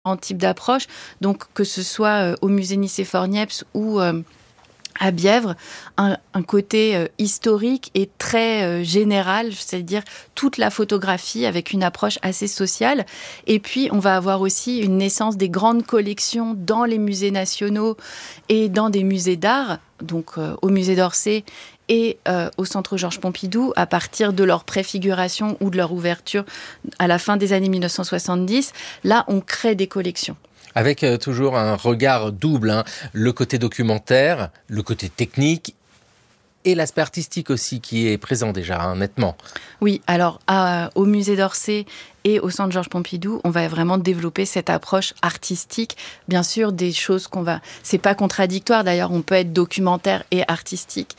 types d'approches. Donc, que ce soit au musée Nicéphore-Niepce ou à Bièvre, un côté historique et très général, c'est-à-dire toute la photographie avec une approche assez sociale. Et puis, on va avoir aussi une naissance des grandes collections dans les musées nationaux et dans des musées d'art, donc au musée d'Orsay et au Centre Georges Pompidou, à partir de leur préfiguration ou de leur ouverture à la fin des années 1970. Là, on crée des collections. Avec toujours un regard double, le côté documentaire, le côté technique et l'aspect artistique aussi qui est présent déjà, nettement. Oui, alors au musée d'Orsay et au Centre Georges Pompidou, on va vraiment développer cette approche artistique. Bien sûr, des choses c'est pas contradictoire d'ailleurs, on peut être documentaire et artistique.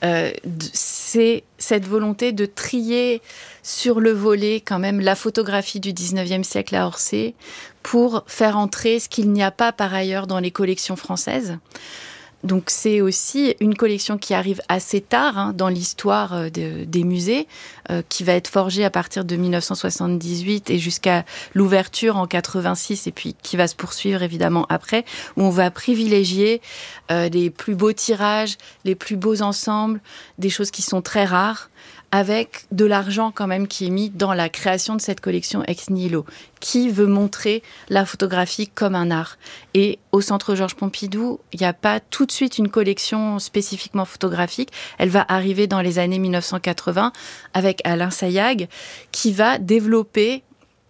C'est cette volonté de trier sur le volet quand même la photographie du 19e siècle à Orsay pour faire entrer ce qu'il n'y a pas par ailleurs dans les collections françaises. Donc c'est aussi une collection qui arrive assez tard dans l'histoire des musées, qui va être forgée à partir de 1978 et jusqu'à l'ouverture en 86, et puis qui va se poursuivre évidemment après, où on va privilégier les plus beaux tirages, les plus beaux ensembles, des choses qui sont très rares, avec de l'argent quand même qui est mis dans la création de cette collection ex nihilo, qui veut montrer la photographie comme un art. Et au Centre Georges Pompidou, il n'y a pas tout de suite une collection spécifiquement photographique. Elle va arriver dans les années 1980 avec Alain Sayag, qui va développer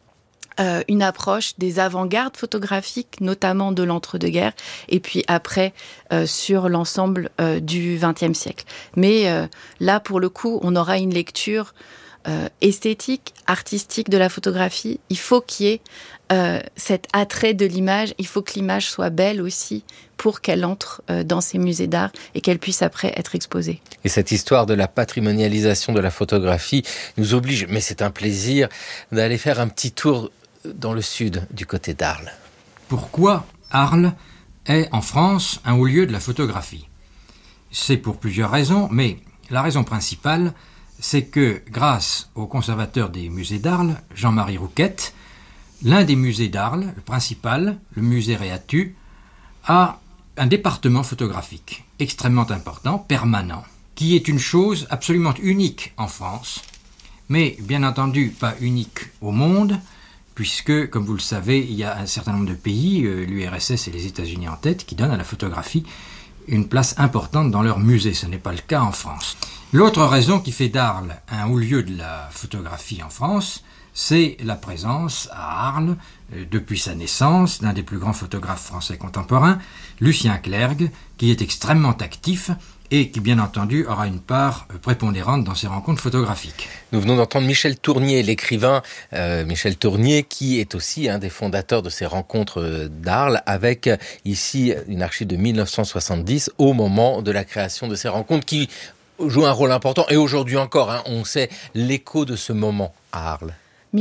une approche des avant-gardes photographiques, notamment de l'entre-deux-guerres, et puis après sur l'ensemble du XXe siècle. Mais là, pour le coup, on aura une lecture esthétique, artistique de la photographie. Il faut qu'il y ait cet attrait de l'image, il faut que l'image soit belle aussi pour qu'elle entre dans ces musées d'art et qu'elle puisse après être exposée. Et cette histoire de la patrimonialisation de la photographie nous oblige, mais c'est un plaisir, d'aller faire un petit tour dans le sud, du côté d'Arles. Pourquoi Arles est en France un haut lieu de la photographie? C'est pour plusieurs raisons, mais la raison principale, c'est que grâce au conservateur des musées d'Arles, Jean-Marie Rouquette, l'un des musées d'Arles, le principal, le musée Réatu, a un département photographique extrêmement important, permanent, qui est une chose absolument unique en France, mais bien entendu pas unique au monde, puisque, comme vous le savez, il y a un certain nombre de pays, l'URSS et les États-Unis en tête, qui donnent à la photographie une place importante dans leurs musées. Ce n'est pas le cas en France. L'autre raison qui fait d'Arles un haut lieu de la photographie en France, c'est la présence à Arles, depuis sa naissance, d'un des plus grands photographes français contemporains, Lucien Clergue, qui est extrêmement actif et qui, bien entendu, aura une part prépondérante dans ces rencontres photographiques. Nous venons d'entendre Michel Tournier, l'écrivain Michel Tournier, qui est aussi un des fondateurs de ces rencontres d'Arles, avec ici une archive de 1970, au moment de la création de ces rencontres, qui joue un rôle important, et aujourd'hui encore, on sait l'écho de ce moment à Arles.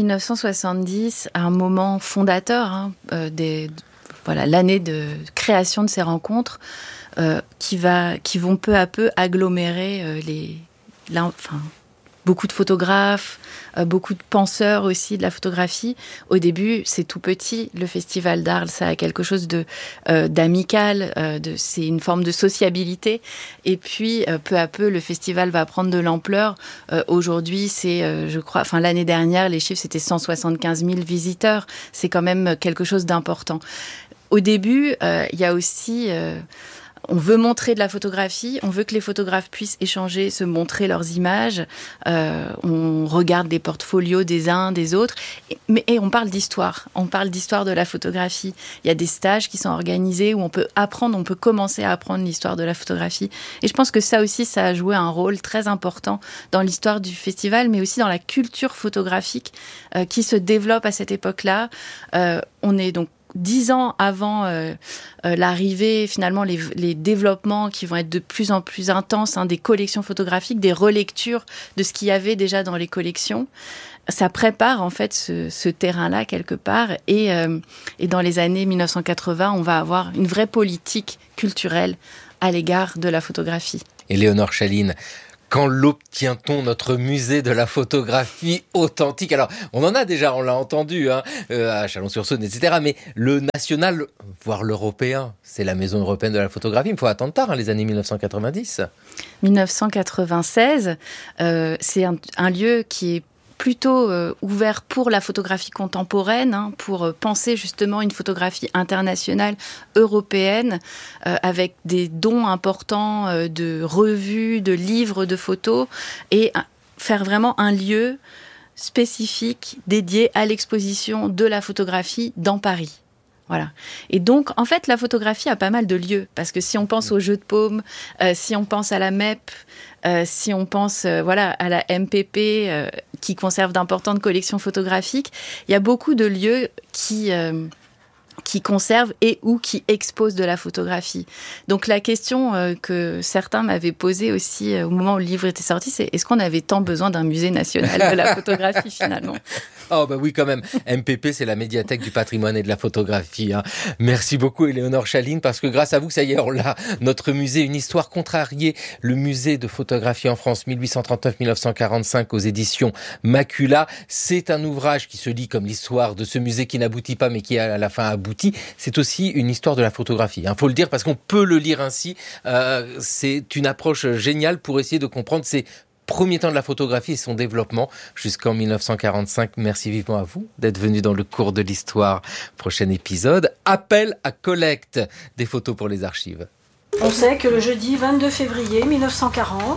1970, un moment fondateur, l'année de création de ces rencontres, qui vont peu à peu agglomérer beaucoup de photographes, beaucoup de penseurs aussi de la photographie. Au début, c'est tout petit. Le Festival d'Arles, ça a quelque chose d'amical, c'est une forme de sociabilité. Et puis, peu à peu, le festival va prendre de l'ampleur. Aujourd'hui, c'est, je crois, l'année dernière, les chiffres, c'était 175 000 visiteurs. C'est quand même quelque chose d'important. Au début, il y a aussi... on veut montrer de la photographie, on veut que les photographes puissent échanger, se montrer leurs images. On regarde des portfolios des uns, des autres. Et on parle d'histoire. On parle d'histoire de la photographie. Il y a des stages qui sont organisés où on peut commencer à apprendre l'histoire de la photographie. Et je pense que ça aussi, ça a joué un rôle très important dans l'histoire du festival, mais aussi dans la culture photographique qui se développe à cette époque-là. On est donc 10 ans avant l'arrivée, finalement, les développements qui vont être de plus en plus intenses, des collections photographiques, des relectures de ce qu'il y avait déjà dans les collections. Ça prépare en fait ce terrain-là quelque part. Et dans les années 1980, on va avoir une vraie politique culturelle à l'égard de la photographie. Et Léonore Chaline, Quand l'obtient-on, notre musée de la photographie authentique? Alors, on en a déjà, on l'a entendu, à Chalon-sur-Saône, etc. Mais le national, voire l'européen, c'est la Maison européenne de la photographie. Il faut attendre tard, les années 1990. 1996, c'est un lieu qui est plutôt ouvert pour la photographie contemporaine, pour penser justement une photographie internationale, européenne, avec des dons importants de revues, de livres de photos, et faire vraiment un lieu spécifique dédié à l'exposition de la photographie dans Paris. Voilà. Et donc, en fait, la photographie a pas mal de lieux. Parce que si on pense au Jeu de Paume, si on pense à la MEP, si on pense à la MPP, qui conserve d'importantes collections photographiques, il y a beaucoup de lieux qui conservent et ou qui exposent de la photographie. Donc la question que certains m'avaient posée aussi au moment où le livre était sorti, c'est est-ce qu'on avait tant besoin d'un musée national de la photographie finalement ? Oh bah oui quand même, MPP c'est la médiathèque du patrimoine et de la photographie. Merci beaucoup Éléonore Chaline, parce que grâce à vous, ça y est, on l'a, notre musée, une histoire contrariée, le musée de photographie en France 1839-1945 aux éditions Macula. C'est un ouvrage qui se lit comme l'histoire de ce musée qui n'aboutit pas mais qui à la fin aboutit. C'est aussi une histoire de la photographie, faut le dire, parce qu'on peut le lire ainsi. C'est une approche géniale pour essayer de comprendre ces premier temps de la photographie et son développement jusqu'en 1945. Merci vivement à vous d'être venu dans le cours de l'histoire. Prochain épisode, appel à collecte des photos pour les archives. On sait que le jeudi 22 février 1940,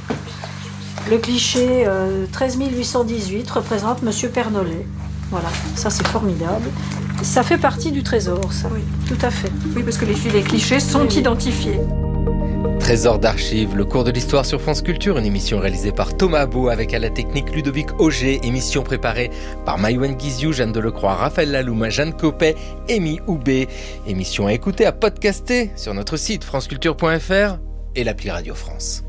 le cliché 13 818 représente Monsieur Pernollet. Voilà, ça c'est formidable. Ça fait partie du trésor, ça. Oui, tout à fait. Oui, parce que les clichés sont identifiés. Trésor d'archives, le cours de l'histoire sur France Culture, une émission réalisée par Thomas Beau avec à la technique Ludovic Auger, émission préparée par Maïwen Guiziou, Jeanne Delecroix, Raphaël Lalouma, Jeanne Copet, Amy Houbé. Émission à écouter, à podcaster sur notre site franceculture.fr et l'appli Radio France.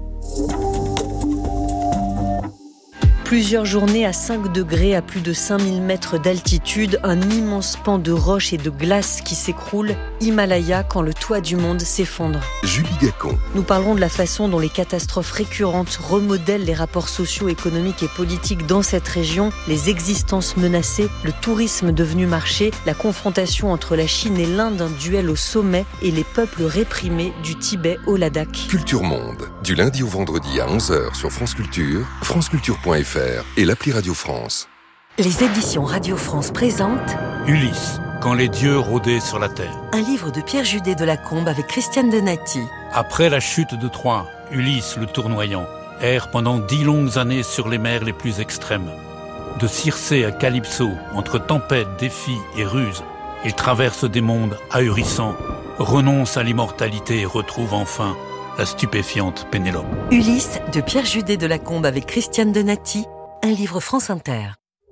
Plusieurs journées à 5 degrés, à plus de 5000 mètres d'altitude, un immense pan de roches et de glace qui s'écroule, Himalaya, quand le toit du monde s'effondre. Julie Gacon. Nous parlerons de la façon dont les catastrophes récurrentes remodèlent les rapports sociaux, économiques et politiques dans cette région, les existences menacées, le tourisme devenu marché, la confrontation entre la Chine et l'Inde, un duel au sommet, et les peuples réprimés du Tibet au Ladakh. Culture Monde, du lundi au vendredi à 11h sur France Culture, franceculture.fr et l'appli Radio France. Les éditions Radio France présentent Ulysse, quand les dieux rôdaient sur la terre. Un livre de Pierre Judet de Lacombe avec Christiane Donati. Après la chute de Troie, Ulysse le tournoyant erre pendant 10 longues années sur les mers les plus extrêmes. De Circé à Calypso, entre tempêtes, défis et ruses, il traverse des mondes ahurissants, renonce à l'immortalité et retrouve enfin la stupéfiante Pénélope. Ulysse de Pierre Judet de Lacombe avec Christiane Donati, un livre France Inter.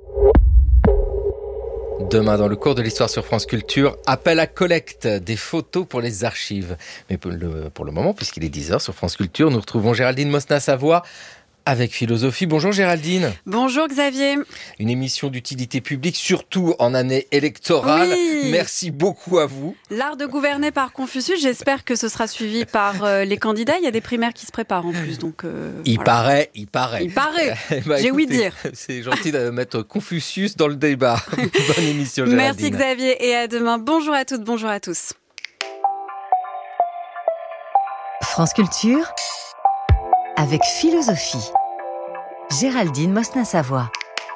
Demain, dans le cours de l'histoire sur France Culture, appel à collecte des photos pour les archives. Mais pour le moment, puisqu'il est 10h sur France Culture, nous retrouvons Géraldine Mosna-Savoie avec Philosophie. Bonjour Géraldine. Bonjour Xavier. Une émission d'utilité publique, surtout en année électorale. Oui. Merci beaucoup à vous. L'art de gouverner par Confucius, j'espère que ce sera suivi par les candidats. Il y a des primaires qui se préparent en plus. Donc, il paraît. Il paraît. J'ai ouï dire. C'est gentil de mettre Confucius dans le débat. Bonne émission Géraldine. Merci Xavier et à demain. Bonjour à toutes, bonjour à tous. France Culture avec Philosophie. Géraldine Mosna-Savoie.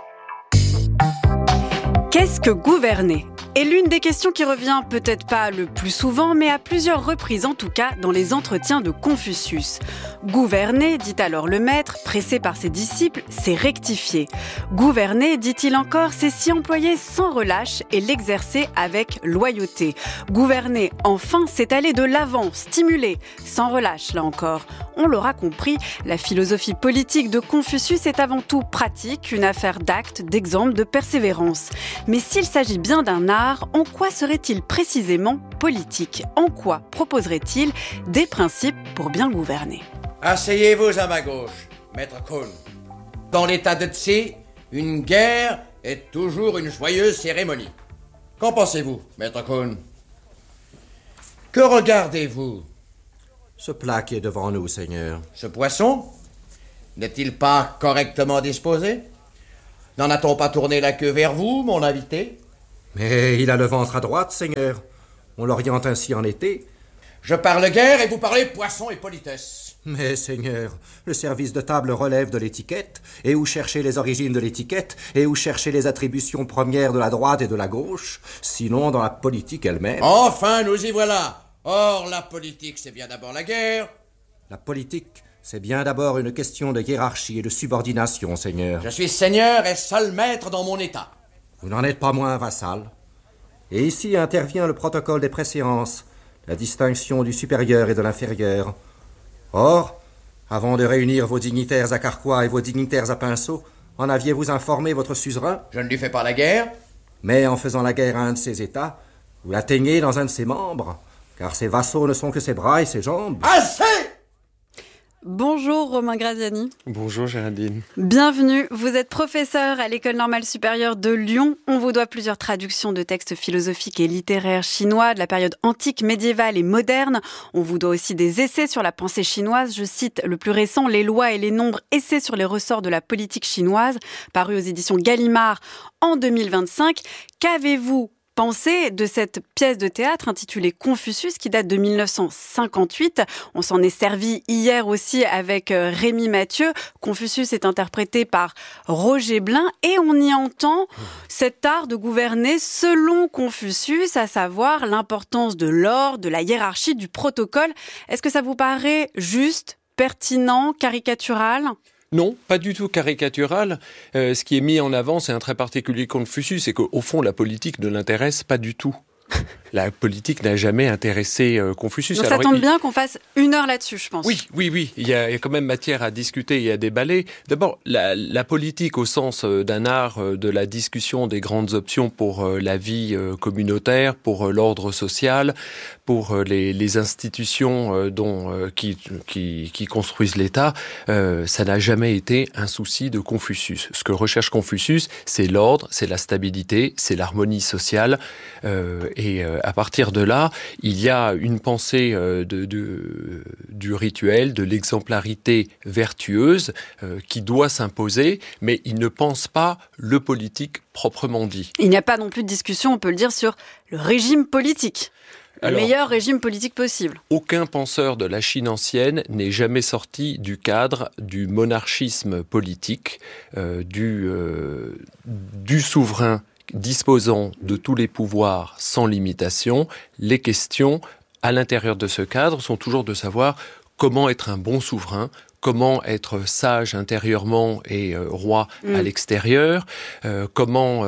Qu'est-ce que gouverner ? est l'une des questions qui revient peut-être pas le plus souvent, mais à plusieurs reprises en tout cas dans les entretiens de Confucius. Gouverner, dit alors le maître, pressé par ses disciples, c'est rectifier. Gouverner, dit-il encore, c'est s'y employer sans relâche et l'exercer avec loyauté. Gouverner, enfin, c'est aller de l'avant, stimuler, sans relâche, là encore. On l'aura compris, la philosophie politique de Confucius est avant tout pratique, une affaire d'actes, d'exemples, de persévérance. Mais s'il s'agit bien d'un art, en quoi serait-il précisément politique ? En quoi proposerait-il des principes pour bien gouverner ? Asseyez-vous à ma gauche, maître Kuhn. Dans l'état de Tse, une guerre est toujours une joyeuse cérémonie. Qu'en pensez-vous, maître Kuhn ? Que regardez-vous ? Ce plat qui est devant nous, Seigneur. Ce poisson ? N'est-il pas correctement disposé? N'en a-t-on pas tourné la queue vers vous, mon invité? Mais il a le ventre à droite, Seigneur. On l'oriente ainsi en été. Je parle guerre et vous parlez poisson et politesse. Mais, Seigneur, le service de table relève de l'étiquette. Et où chercher les origines de l'étiquette? Et où chercher les attributions premières de la droite et de la gauche? Sinon dans la politique elle-même. Enfin, nous y voilà. Or, la politique, c'est bien d'abord la guerre. La politique, c'est bien d'abord une question de hiérarchie et de subordination, Seigneur. Je suis seigneur et seul maître dans mon état. Vous n'en êtes pas moins vassal. Et ici intervient le protocole des préséances, la distinction du supérieur et de l'inférieur. Or, avant de réunir vos dignitaires à Carquois et vos dignitaires à Pinceau, en aviez-vous informé votre suzerain? Je ne lui fais pas la guerre. Mais en faisant la guerre à un de ses États, vous l'atteignez dans un de ses membres, car ses vassaux ne sont que ses bras et ses jambes. Assez! Bonjour Romain Graziani. Bonjour Géraldine. Bienvenue, vous êtes professeur à l'École normale supérieure de Lyon. On vous doit plusieurs traductions de textes philosophiques et littéraires chinois de la période antique, médiévale et moderne. On vous doit aussi des essais sur la pensée chinoise. Je cite le plus récent, Les lois et les nombres, essais sur les ressorts de la politique chinoise, paru aux éditions Gallimard en 2025. Qu'avez-vous pensé de cette pièce de théâtre intitulée Confucius qui date de 1958. On s'en est servi hier aussi avec Rémi Mathieu. Confucius est interprété par Roger Blin et on y entend cet art de gouverner selon Confucius, à savoir l'importance de l'ordre, de la hiérarchie, du protocole. Est-ce que ça vous paraît juste, pertinent, caricatural ? Non, pas du tout caricatural. Ce qui est mis en avant, c'est un trait particulier de Confucius, c'est qu'au fond, la politique ne l'intéresse pas du tout. La politique n'a jamais intéressé Confucius. Donc ça tombe bien qu'on fasse 1 heure là-dessus, je pense. Oui. Il y a quand même matière à discuter et à déballer. D'abord, la politique au sens d'un art de la discussion des grandes options pour la vie communautaire, pour l'ordre social, pour les institutions qui construisent l'État, ça n'a jamais été un souci de Confucius. Ce que recherche Confucius, c'est l'ordre, c'est la stabilité, c'est l'harmonie sociale. Et à partir de là, il y a une pensée du rituel, de l'exemplarité vertueuse qui doit s'imposer, mais il ne pense pas le politique proprement dit. Il n'y a pas non plus de discussion, on peut le dire, sur le régime politique. Le meilleur régime politique possible. Aucun penseur de la Chine ancienne n'est jamais sorti du cadre du monarchisme politique, du souverain disposant de tous les pouvoirs sans limitation. Les questions à l'intérieur de ce cadre sont toujours de savoir comment être un bon souverain, comment être sage intérieurement et roi à l'extérieur, comment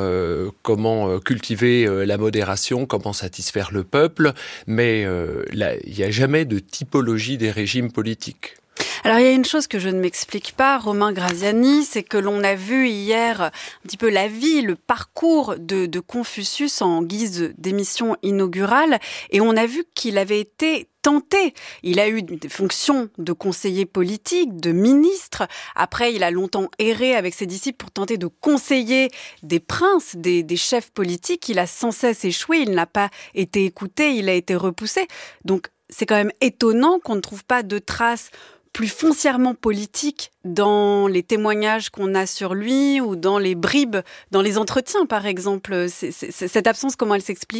cultiver la modération, comment satisfaire le peuple, mais il n'y a jamais de typologie des régimes politiques. Alors il y a une chose que je ne m'explique pas, Romain Graziani, c'est que l'on a vu hier un petit peu la vie, le parcours de Confucius en guise d'émission inaugurale, et on a vu qu'il avait été tenté. Il a eu des fonctions de conseiller politique, de ministre. Après, il a longtemps erré avec ses disciples pour tenter de conseiller des princes, des chefs politiques. Il a sans cesse échoué, il n'a pas été écouté, il a été repoussé. Donc c'est quand même étonnant qu'on ne trouve pas de traces plus foncièrement politique dans les témoignages qu'on a sur lui ou dans les bribes, dans les entretiens par exemple. Cette absence, comment elle s'explique ?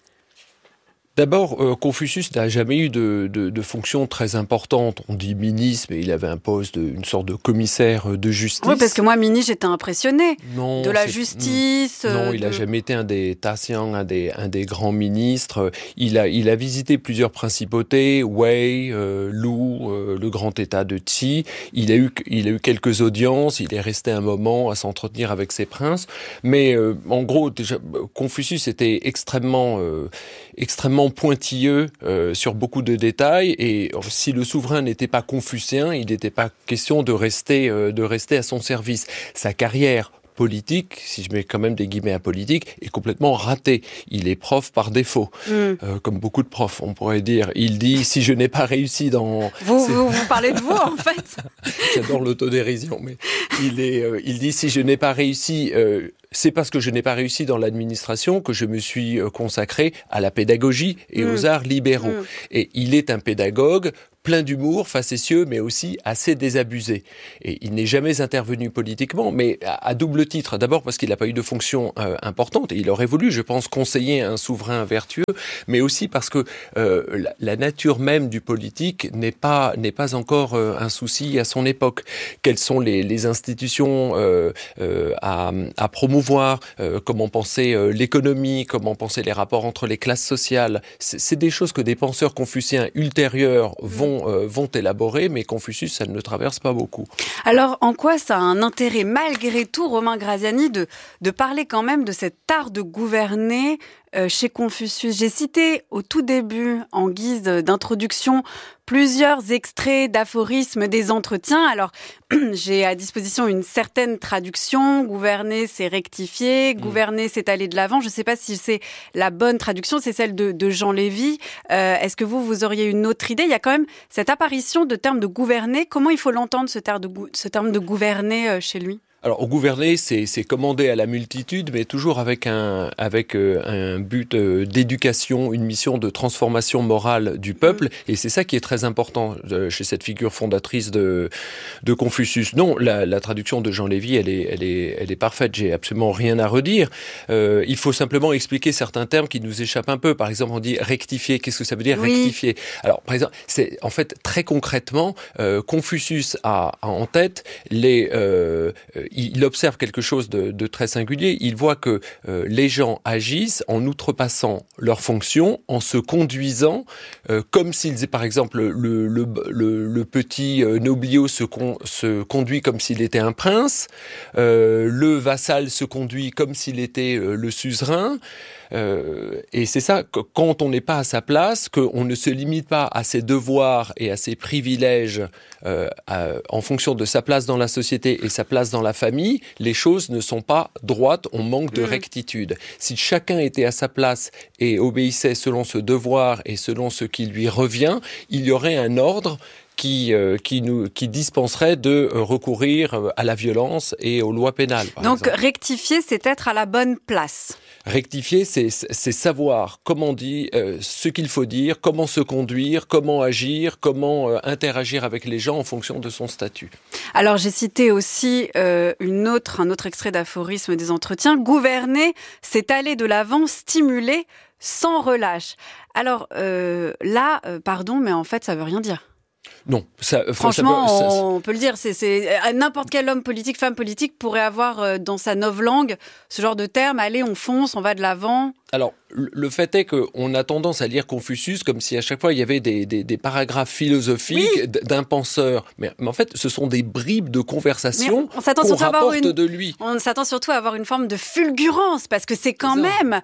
D'abord, Confucius n'a jamais eu de fonction très importante. On dit ministre, mais il avait un poste, une sorte de commissaire de justice. Oui, parce que moi, ministre, j'étais impressionné. De la justice. Non, il n'a jamais été un des Tassiang, un des grands ministres. Il a visité plusieurs principautés, Wei, Lu, le grand état de Qi. Il a eu quelques audiences. Il est resté un moment à s'entretenir avec ses princes. Mais en gros, déjà, Confucius était extrêmement pointilleux sur beaucoup de détails, et si le souverain n'était pas confucéen, il n'était pas question de rester à son service. Sa carrière politique, si je mets quand même des guillemets à politique, est complètement ratée. Il est prof par défaut, comme beaucoup de profs, on pourrait dire. Il dit, si je n'ai pas réussi dans... Vous parlez de vous, en fait. J'adore l'autodérision, mais il dit, si je n'ai pas réussi... c'est parce que je n'ai pas réussi dans l'administration que je me suis consacré à la pédagogie et aux arts libéraux. Et il est un pédagogue plein d'humour, facétieux, mais aussi assez désabusé. Et il n'est jamais intervenu politiquement, mais à double titre. D'abord parce qu'il n'a pas eu de fonction importante, et il aurait voulu, je pense, conseiller un souverain vertueux, mais aussi parce que la nature même du politique n'est pas encore un souci à son époque. Quelles sont les institutions à promouvoir, comment penser l'économie, comment penser les rapports entre les classes sociales. C'est des choses que des penseurs confucéens ultérieurs vont élaborer, mais Confucius, ça ne le traverse pas beaucoup. Alors, en quoi ça a un intérêt, malgré tout, Romain Graziani, de parler quand même de cet art de gouverner chez Confucius? J'ai cité au tout début, en guise d'introduction, plusieurs extraits d'aphorismes des entretiens. Alors, j'ai à disposition une certaine traduction. Gouverner, c'est rectifier. Gouverner, c'est aller de l'avant. Je ne sais pas si c'est la bonne traduction. C'est celle de Jean Lévy. Est-ce que vous auriez une autre idée? Il y a quand même cette apparition de terme de gouverner. Comment il faut l'entendre, ce terme de gouverner chez lui? Alors, gouverner, c'est commander à la multitude, mais toujours avec un but d'éducation, une mission de transformation morale du peuple. Et c'est ça qui est très important chez cette figure fondatrice de Confucius. Non, la traduction de Jean Lévy, elle est parfaite. J'ai absolument rien à redire. Il faut simplement expliquer certains termes qui nous échappent un peu. Par exemple, on dit rectifier. Qu'est-ce que ça veut dire, rectifier? Alors, par exemple, c'est en fait très concrètement, Confucius a en tête il observe quelque chose de très singulier. Il voit que les gens agissent en outrepassant leurs fonctions, en se conduisant comme s'ils, par exemple, le petit noblio se conduit comme s'il était un prince, le vassal se conduit comme s'il était le suzerain. Et c'est ça, quand on n'est pas à sa place, qu'on ne se limite pas à ses devoirs et à ses privilèges en fonction de sa place dans la société et sa place dans la famille, les choses ne sont pas droites, on manque de rectitude. Si chacun était à sa place et obéissait selon ce devoir et selon ce qui lui revient, il y aurait un ordre qui dispenserait de recourir à la violence et aux lois pénales. Donc rectifier, c'est être à la bonne place. Rectifier, c'est savoir comment dire, ce qu'il faut dire, comment se conduire, comment agir, comment interagir avec les gens en fonction de son statut. Alors j'ai cité aussi un autre extrait d'aphorisme des entretiens. Gouverner, c'est aller de l'avant, stimuler sans relâche. Alors pardon, mais en fait ça veut rien dire. Non, franchement, on peut le dire. C'est n'importe quel homme politique, femme politique pourrait avoir dans sa novlangue ce genre de terme. Allez, on fonce, on va de l'avant. Alors, le fait est qu'on a tendance à lire Confucius comme si à chaque fois il y avait des paragraphes philosophiques d'un penseur. Mais en fait, ce sont des bribes de conversation qu'on rapporte de lui. On s'attend surtout à avoir une forme de fulgurance parce que c'est quand même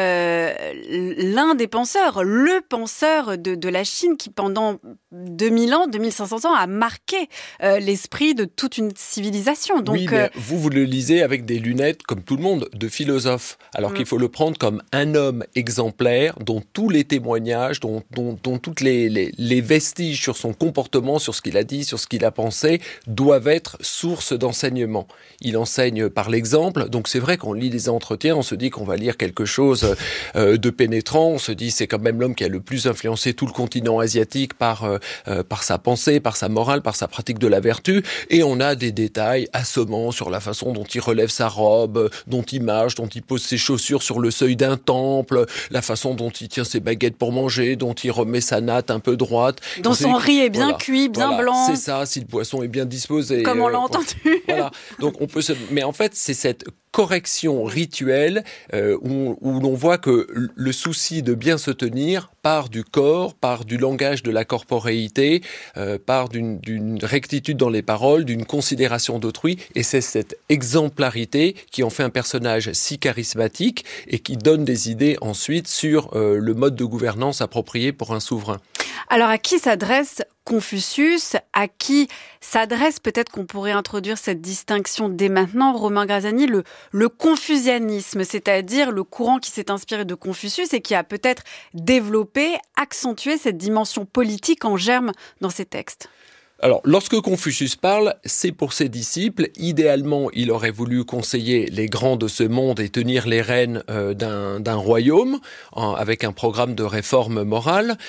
l'un des penseurs, le penseur de la Chine qui pendant 2000 ans, 2500 ans a marqué l'esprit de toute une civilisation. Donc, oui, mais vous le lisez avec des lunettes, comme tout le monde, de philosophe. Alors qu'il faut le prendre comme un homme exemplaire dont tous les témoignages, dont toutes les vestiges sur son comportement, sur ce qu'il a dit, sur ce qu'il a pensé, doivent être source d'enseignement. Il enseigne par l'exemple, donc c'est vrai qu'on lit les entretiens, on se dit qu'on va lire quelque chose de pénétrant, on se dit c'est quand même l'homme qui a le plus influencé tout le continent asiatique par sa pensée, par sa morale, par sa pratique de la vertu, et on a des détails assommants sur la façon dont il relève sa robe, dont il marche, dont il pose ses chaussures sur le seuil d'un temple, la façon dont il tient ses baguettes pour manger, dont il remet sa natte un peu droite. Dont son riz est bien cuit, bien blanc. C'est ça, si le poisson est bien disposé. Comme on l'a entendu. Voilà. Donc mais en fait, c'est cette correction rituelle où l'on voit que le souci de bien se tenir part du corps, part du langage de la corporéité, part d'une rectitude dans les paroles, d'une considération d'autrui, et c'est cette exemplarité qui en fait un personnage si charismatique et qui donne des idées ensuite sur le mode de gouvernance approprié pour un souverain. Alors à qui s'adresse Confucius? À qui s'adresse, peut-être qu'on pourrait introduire cette distinction dès maintenant, Romain Graziani, le confucianisme, c'est-à-dire le courant qui s'est inspiré de Confucius et qui a peut-être développé, accentué cette dimension politique en germe dans ses textes. Alors, lorsque Confucius parle, c'est pour ses disciples. Idéalement, il aurait voulu conseiller les grands de ce monde et tenir les rênes d'un royaume avec un programme de réforme morale.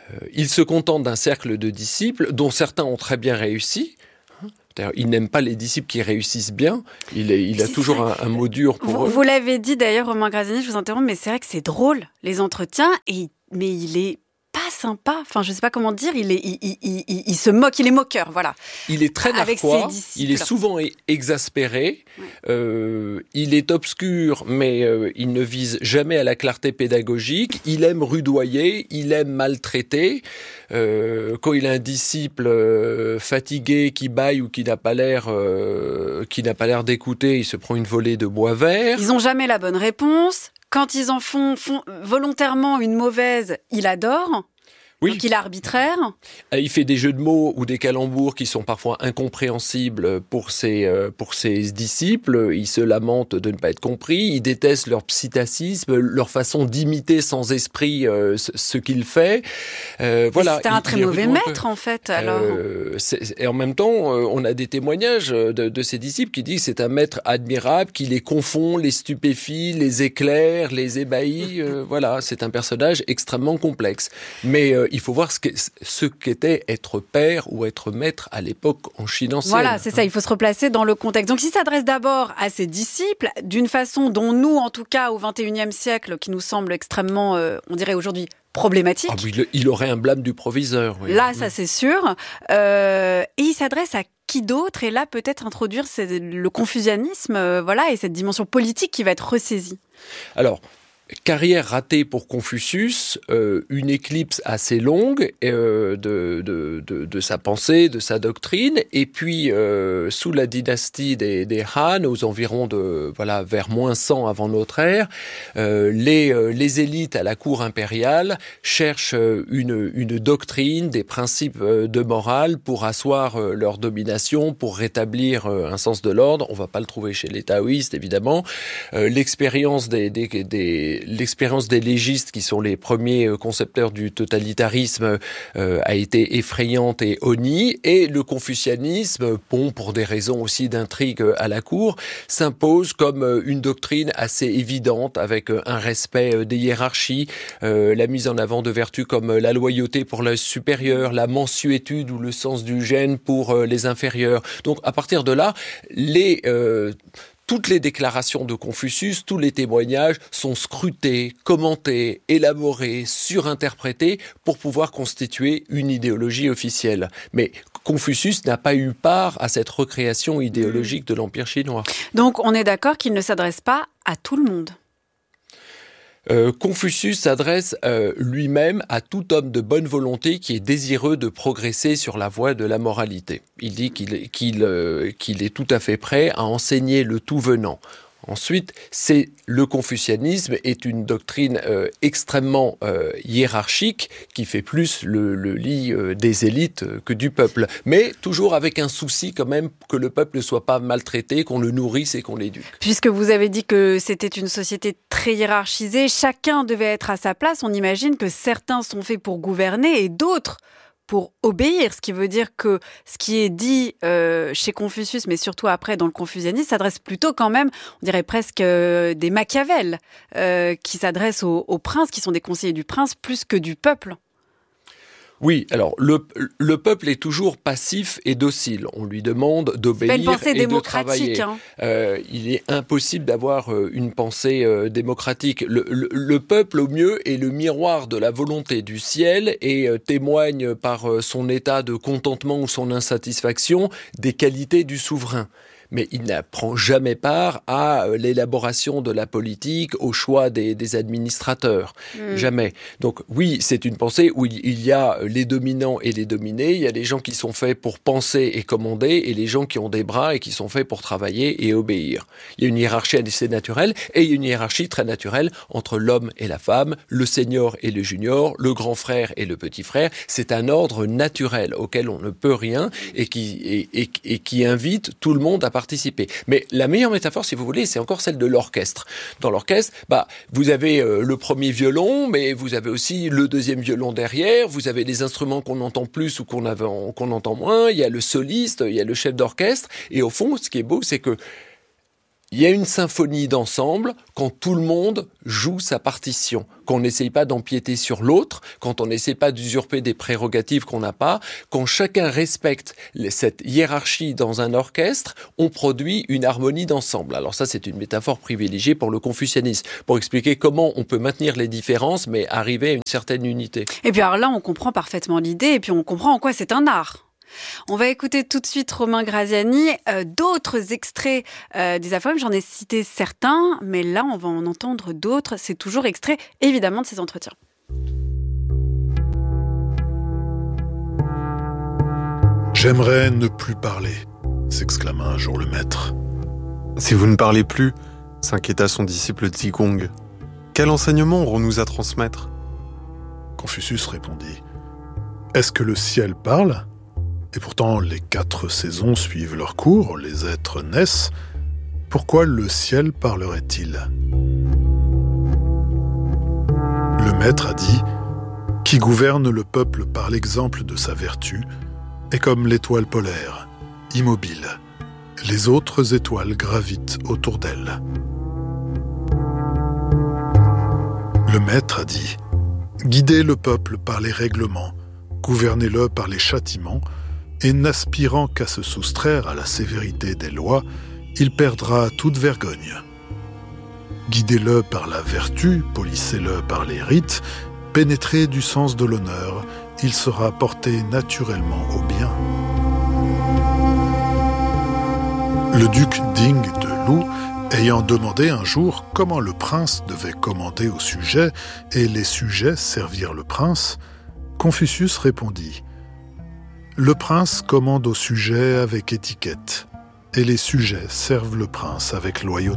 Il se contente d'un cercle de disciples dont certains ont très bien réussi. D'ailleurs, il n'aime pas les disciples qui réussissent bien. Il a toujours un mot dur pour eux. Vous l'avez dit d'ailleurs, Romain Graziani, je vous interromps, mais c'est vrai que c'est drôle, les entretiens, mais il est pas sympa. Enfin, je sais pas comment dire, il se moque, il est moqueur, voilà. Il est très narquois, il est souvent exaspéré, il est obscur, mais il ne vise jamais à la clarté pédagogique, il aime rudoyer, il aime maltraiter. Quand il a un disciple fatigué qui bâille ou qui n'a pas l'air d'écouter, il se prend une volée de bois vert. Ils ont jamais la bonne réponse. Quand ils en font volontairement une mauvaise, il adore. Oui. Donc il est arbitraire. Il fait des jeux de mots ou des calembours qui sont parfois incompréhensibles pour ses disciples. Il se lamente de ne pas être compris. Il déteste leur psittacisme, leur façon d'imiter sans esprit ce qu'il fait. Voilà. C'était un très mauvais maître en fait. Alors. Et en même temps, on a des témoignages de ses disciples qui disent que c'est un maître admirable, qui les confond, les stupéfie, les éclaire, les ébahit. Voilà, c'est un personnage extrêmement complexe. Mais il faut voir ce qu'était être père ou être maître à l'époque en Chine ancienne. Voilà, c'est ça, il faut se replacer dans le contexte. Donc il s'adresse d'abord à ses disciples, d'une façon dont nous, en tout cas au XXIe siècle, qui nous semble extrêmement, on dirait aujourd'hui, problématique. Ah oui, il aurait un blâme du proviseur. Oui. Là, ça c'est sûr. Et il s'adresse à qui d'autre ? Et là, peut-être introduire le confucianisme, voilà, et cette dimension politique qui va être ressaisie. Alors, carrière ratée pour Confucius, une éclipse assez longue de sa pensée, de sa doctrine, et puis sous la dynastie des Han, aux environs vers moins 100 avant notre ère, les élites à la cour impériale cherchent une doctrine, des principes de morale pour asseoir leur domination, pour rétablir un sens de l'ordre. On ne va pas le trouver chez les taoïstes, évidemment. L'expérience des légistes, qui sont les premiers concepteurs du totalitarisme, a été effrayante et honnie, et le confucianisme, pour des raisons aussi d'intrigue à la cour, s'impose comme une doctrine assez évidente, avec un respect des hiérarchies, la mise en avant de vertus comme la loyauté pour le supérieur, la mansuétude ou le sens du gène pour les inférieurs. Donc à partir de là, toutes les déclarations de Confucius, tous les témoignages sont scrutés, commentés, élaborés, surinterprétés pour pouvoir constituer une idéologie officielle. Mais Confucius n'a pas eu part à cette recréation idéologique de l'Empire chinois. Donc on est d'accord qu'il ne s'adresse pas à tout le monde. Confucius s'adresse lui-même à tout homme de bonne volonté qui est désireux de progresser sur la voie de la moralité. Il dit qu'il est tout à fait prêt à enseigner le tout venant. Ensuite, le confucianisme est une doctrine extrêmement hiérarchique qui fait plus le lit des élites que du peuple, mais toujours avec un souci quand même que le peuple ne soit pas maltraité, qu'on le nourrisse et qu'on l'éduque. Puisque vous avez dit que c'était une société très hiérarchisée, chacun devait être à sa place, on imagine que certains sont faits pour gouverner et d'autres pour obéir, ce qui veut dire que ce qui est dit chez Confucius, mais surtout après dans le confucianisme, s'adresse plutôt quand même, on dirait presque des Machiavel, qui s'adressent aux princes, qui sont des conseillers du prince, plus que du peuple. Oui, alors le peuple est toujours passif et docile. On lui demande d'obéir et de travailler. Il est impossible d'avoir une pensée démocratique. Le peuple, au mieux, est le miroir de la volonté du ciel et témoigne par son état de contentement ou son insatisfaction des qualités du souverain. Mais il ne prend jamais part à l'élaboration de la politique, au choix des administrateurs. Jamais. Donc oui, c'est une pensée où il y a les dominants et les dominés, il y a les gens qui sont faits pour penser et commander, et les gens qui ont des bras et qui sont faits pour travailler et obéir. Il y a une hiérarchie assez naturelle, et il y a une hiérarchie très naturelle entre l'homme et la femme, le senior et le junior, le grand frère et le petit frère. C'est un ordre naturel auquel on ne peut rien et qui invite tout le monde à participer. Mais la meilleure métaphore, si vous voulez, c'est encore celle de l'orchestre. Dans l'orchestre, vous avez le premier violon, mais vous avez aussi le deuxième violon derrière, vous avez des instruments qu'on entend plus ou qu'on entend moins, il y a le soliste, il y a le chef d'orchestre, et au fond, ce qui est beau, c'est que Il y a une symphonie d'ensemble quand tout le monde joue sa partition, qu'on n'essaye pas d'empiéter sur l'autre, quand on n'essaie pas d'usurper des prérogatives qu'on n'a pas, quand chacun respecte cette hiérarchie dans un orchestre, on produit une harmonie d'ensemble. Alors ça, c'est une métaphore privilégiée pour le confucianisme, pour expliquer comment on peut maintenir les différences, mais arriver à une certaine unité. Et puis alors là, on comprend parfaitement l'idée, et puis on comprend en quoi c'est un art. On va écouter tout de suite Romain Graziani, d'autres extraits des aphorismes. J'en ai cité certains, mais là, on va en entendre d'autres. C'est toujours extrait, évidemment, de ces entretiens. « J'aimerais ne plus parler », s'exclama un jour le maître. « Si vous ne parlez plus, » s'inquiéta son disciple Zigong, « quel enseignement aurons-nous à transmettre ?» Confucius répondit « Est-ce que le ciel parle ? Et pourtant, les 4 saisons suivent leur cours, les êtres naissent. Pourquoi le ciel parlerait-il ? Le maître a dit « Qui gouverne le peuple par l'exemple de sa vertu est comme l'étoile polaire, immobile. Les autres étoiles gravitent autour d'elle. » Le maître a dit « Guidez le peuple par les règlements, gouvernez-le par les châtiments, et n'aspirant qu'à se soustraire à la sévérité des lois, il perdra toute vergogne. Guidez-le par la vertu, polissez-le par les rites, pénétré du sens de l'honneur, il sera porté naturellement au bien. » Le duc Ding de Lu, ayant demandé un jour comment le prince devait commander aux sujets et les sujets servir le prince, Confucius répondit « Le prince commande aux sujets avec étiquette, et les sujets servent le prince avec loyauté. »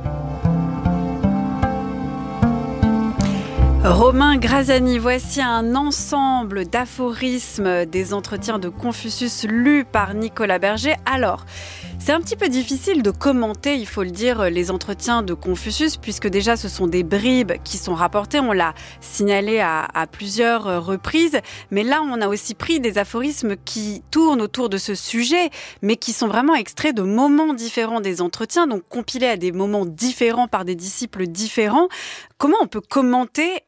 Romain Graziani, voici un ensemble d'aphorismes des entretiens de Confucius lus par Nicolas Berger. Alors, c'est un petit peu difficile de commenter, il faut le dire, les entretiens de Confucius, puisque déjà ce sont des bribes qui sont rapportées, on l'a signalé à plusieurs reprises, mais là on a aussi pris des aphorismes qui tournent autour de ce sujet, mais qui sont vraiment extraits de moments différents des entretiens, donc compilés à des moments différents par des disciples différents. Comment on peut commenter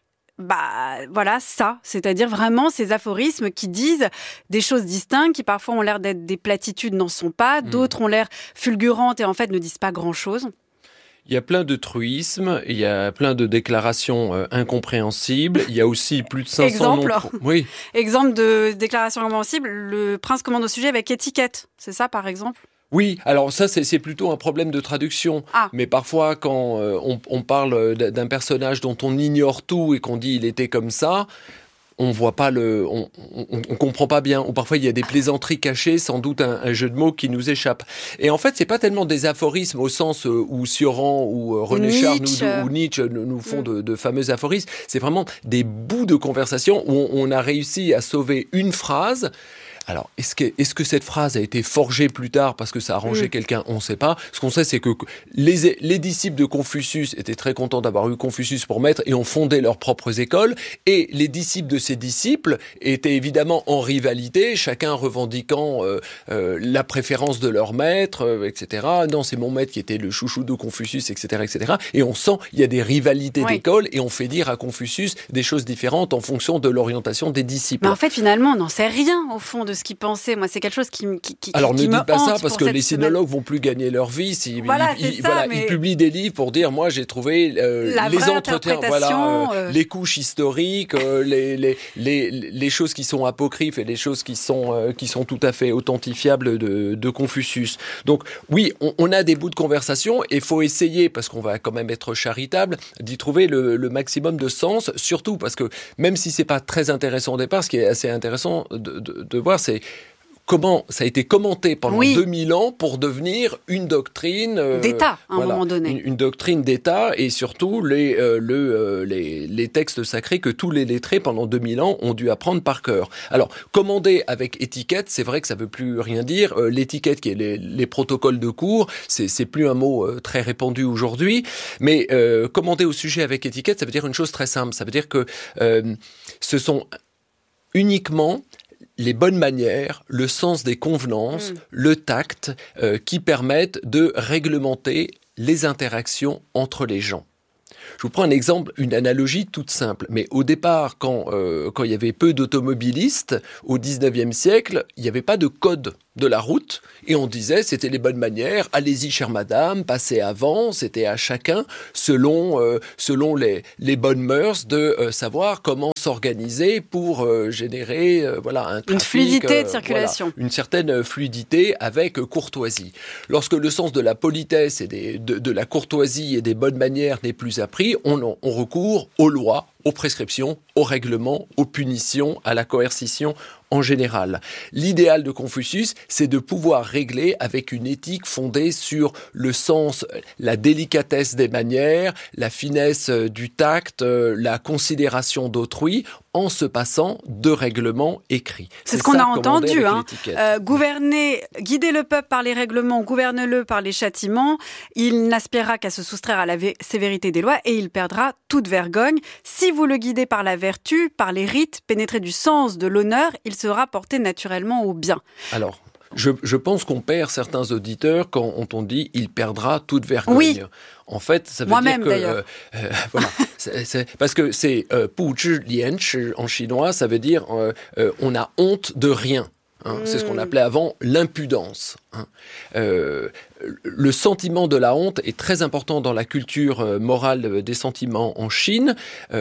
voilà ça, c'est-à-dire vraiment ces aphorismes qui disent des choses distinctes, qui parfois ont l'air d'être des platitudes, n'en sont pas, d'autres ont l'air fulgurantes et en fait ne disent pas grand-chose. Il y a plein de truismes, il y a plein de déclarations incompréhensibles, il y a aussi plus de 500 noms. Oui. Exemple de déclaration incompréhensible, le prince commande au sujet avec étiquette, c'est ça par exemple ? Oui, alors ça c'est plutôt un problème de traduction. Mais parfois quand on parle d'un personnage dont on ignore tout et qu'on dit il était comme ça, on voit pas on comprend pas bien. Ou parfois il y a des plaisanteries cachées, sans doute un jeu de mots qui nous échappe. Et en fait c'est pas tellement des aphorismes au sens où Sioran ou René Char ou Nietzsche nous font de fameux aphorismes. C'est vraiment des bouts de conversation où on a réussi à sauver une phrase. Alors, est-ce que cette phrase a été forgée plus tard parce que ça a arrangé quelqu'un ? On ne sait pas. Ce qu'on sait, c'est que les disciples de Confucius étaient très contents d'avoir eu Confucius pour maître et ont fondé leurs propres écoles. Et les disciples de ces disciples étaient évidemment en rivalité, chacun revendiquant la préférence de leur maître, etc. Non, c'est mon maître qui était le chouchou de Confucius, etc., etc. Et on sent il y a des rivalités d'écoles et on fait dire à Confucius des choses différentes en fonction de l'orientation des disciples. Mais en fait, finalement, on n'en sait rien au fond de ce qu'ils pensaient. Moi, c'est quelque chose qui Alors, me ne dites pas ça, hante parce que les sinologues vont plus gagner leur vie. Ils publient des livres pour dire, moi, j'ai trouvé les entretiens, les couches historiques, les choses qui sont apocryphes et les choses qui sont tout à fait authentifiables de Confucius. Donc, oui, on a des bouts de conversation et il faut essayer, parce qu'on va quand même être charitable, d'y trouver le maximum de sens, surtout parce que même si c'est pas très intéressant au départ, ce qui est assez intéressant de voir, c'est comment ça a été commenté pendant 2000 ans pour devenir une doctrine d'État à un moment donné. Une doctrine d'État et surtout les textes sacrés que tous les lettrés pendant 2000 ans ont dû apprendre par cœur. Alors, commander avec étiquette, c'est vrai que ça veut plus rien dire. L'étiquette qui est les protocoles de cours, c'est plus un mot très répandu aujourd'hui. Mais commander au sujet avec étiquette, ça veut dire une chose très simple. Ça veut dire que ce sont uniquement les bonnes manières, le sens des convenances, le tact qui permettent de réglementer les interactions entre les gens. Je vous prends un exemple, une analogie toute simple. Mais au départ, quand il y avait peu d'automobilistes, au 19e siècle, il n'y avait pas de code de la route. Et on disait, c'était les bonnes manières, allez-y, chère madame, passez avant. C'était à chacun, selon les bonnes mœurs, de savoir comment s'organiser pour générer un trafic. Une fluidité de circulation. Une certaine fluidité avec courtoisie. Lorsque le sens de la politesse et de la courtoisie et des bonnes manières n'est plus appris, on recourt aux lois, aux prescriptions, aux règlements, aux punitions, à la coercition en général. L'idéal de Confucius, c'est de pouvoir régler avec une éthique fondée sur le sens, la délicatesse des manières, la finesse du tact, la considération d'autrui, en se passant de règlements écrits. C'est ce qu'on a entendu. Guider le peuple par les règlements, gouverne-le par les châtiments. Il n'aspirera qu'à se soustraire à la sévérité des lois et il perdra toute vergogne. Si vous le guidez par la vertu, par les rites, pénétré du sens de l'honneur, il sera porté naturellement au bien. Alors, je pense qu'on perd certains auditeurs quand on dit « il perdra toute vergogne ». Oui. En fait, ça veut Moi-même, dire que... d'ailleurs. Voilà. Parce que c'est « pu zhi lian » en chinois, ça veut dire on a honte de rien. C'est ce qu'on appelait avant l'impudence. Le sentiment de la honte est très important dans la culture morale des sentiments en Chine.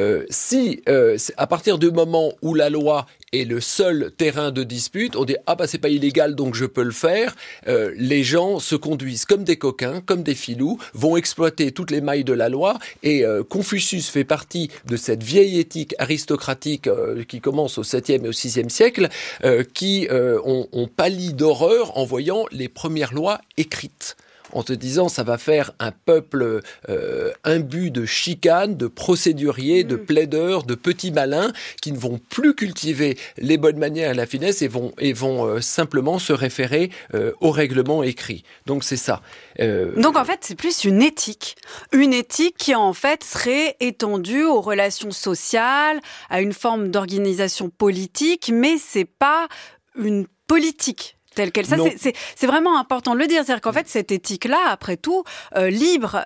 À partir du moment où la loi est le seul terrain de dispute, on dit « Ah bah c'est pas illégal donc je peux le faire », les gens se conduisent comme des coquins, comme des filous, vont exploiter toutes les mailles de la loi et Confucius fait partie de cette vieille éthique aristocratique qui commence au 7e et au 6e siècle qui ont pâli d'horreur en voyant les premières lois écrites, en te disant ça va faire un peuple imbu de chicanes, de procéduriers, de plaideurs, de petits malins qui ne vont plus cultiver les bonnes manières et la finesse et vont simplement se référer aux règlements écrits. Donc c'est ça. Donc en fait c'est plus une éthique qui en fait serait étendue aux relations sociales, à une forme d'organisation politique, mais c'est pas une politique telle qu'elle. Ça, c'est vraiment important de le dire. C'est-à-dire qu'en fait, cette éthique-là, après tout, libre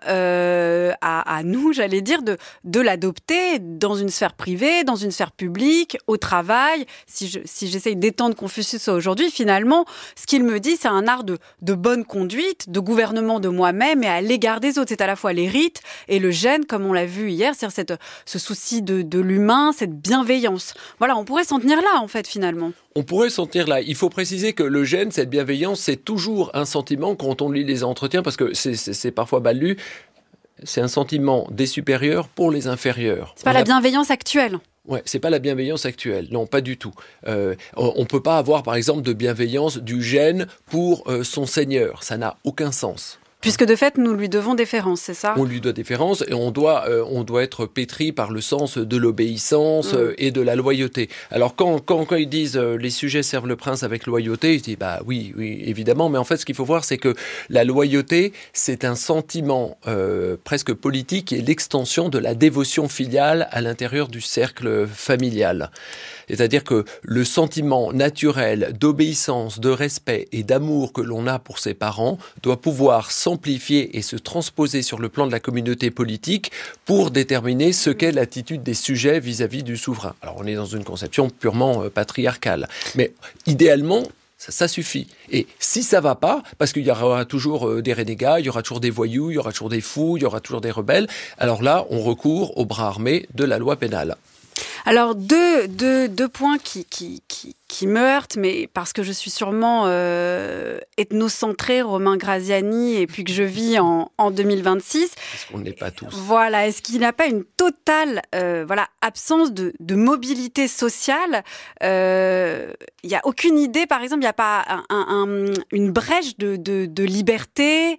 à nous, j'allais dire, de l'adopter dans une sphère privée, dans une sphère publique, au travail. Si j'essaye d'étendre Confucius aujourd'hui, finalement, ce qu'il me dit, c'est un art de bonne conduite, de gouvernement de moi-même et à l'égard des autres. C'est à la fois les rites et le gène, comme on l'a vu hier, c'est-à-dire ce souci de l'humain, cette bienveillance. Voilà, on pourrait s'en tenir là, en fait, finalement. On pourrait s'en tenir là. Il faut préciser que le gène, cette bienveillance, c'est toujours un sentiment quand on lit les entretiens, parce que c'est parfois mal lu, c'est un sentiment des supérieurs pour les inférieurs. C'est pas la bienveillance actuelle. Ouais, c'est pas la bienveillance actuelle. Non, pas du tout. On peut pas avoir, par exemple, de bienveillance du gène pour son seigneur. Ça n'a aucun sens. Puisque de fait, nous lui devons déférence, c'est ça ? On lui doit déférence et on doit être pétri par le sens de l'obéissance et de la loyauté. Alors quand ils disent les sujets servent le prince avec loyauté, ils disent bah oui, évidemment, mais en fait ce qu'il faut voir c'est que la loyauté c'est un sentiment presque politique et l'extension de la dévotion filiale à l'intérieur du cercle familial. C'est-à-dire que le sentiment naturel d'obéissance, de respect et d'amour que l'on a pour ses parents doit pouvoir s'amplifier et se transposer sur le plan de la communauté politique pour déterminer ce qu'est l'attitude des sujets vis-à-vis du souverain. Alors on est dans une conception purement patriarcale, mais idéalement, ça suffit. Et si ça va pas, parce qu'il y aura toujours des renégats, il y aura toujours des voyous, il y aura toujours des fous, il y aura toujours des rebelles, alors là, on recourt au bras armé de la loi pénale. Alors, deux points qui me heurtent, mais parce que je suis sûrement ethnocentrée, Romain Graziani, et puis que je vis en 2026. Est-ce qu'on ne l'est pas tous ? Voilà, est-ce qu'il n'y a pas une totale absence de mobilité sociale ? Il n'y a aucune idée, par exemple, il n'y a pas une brèche de liberté,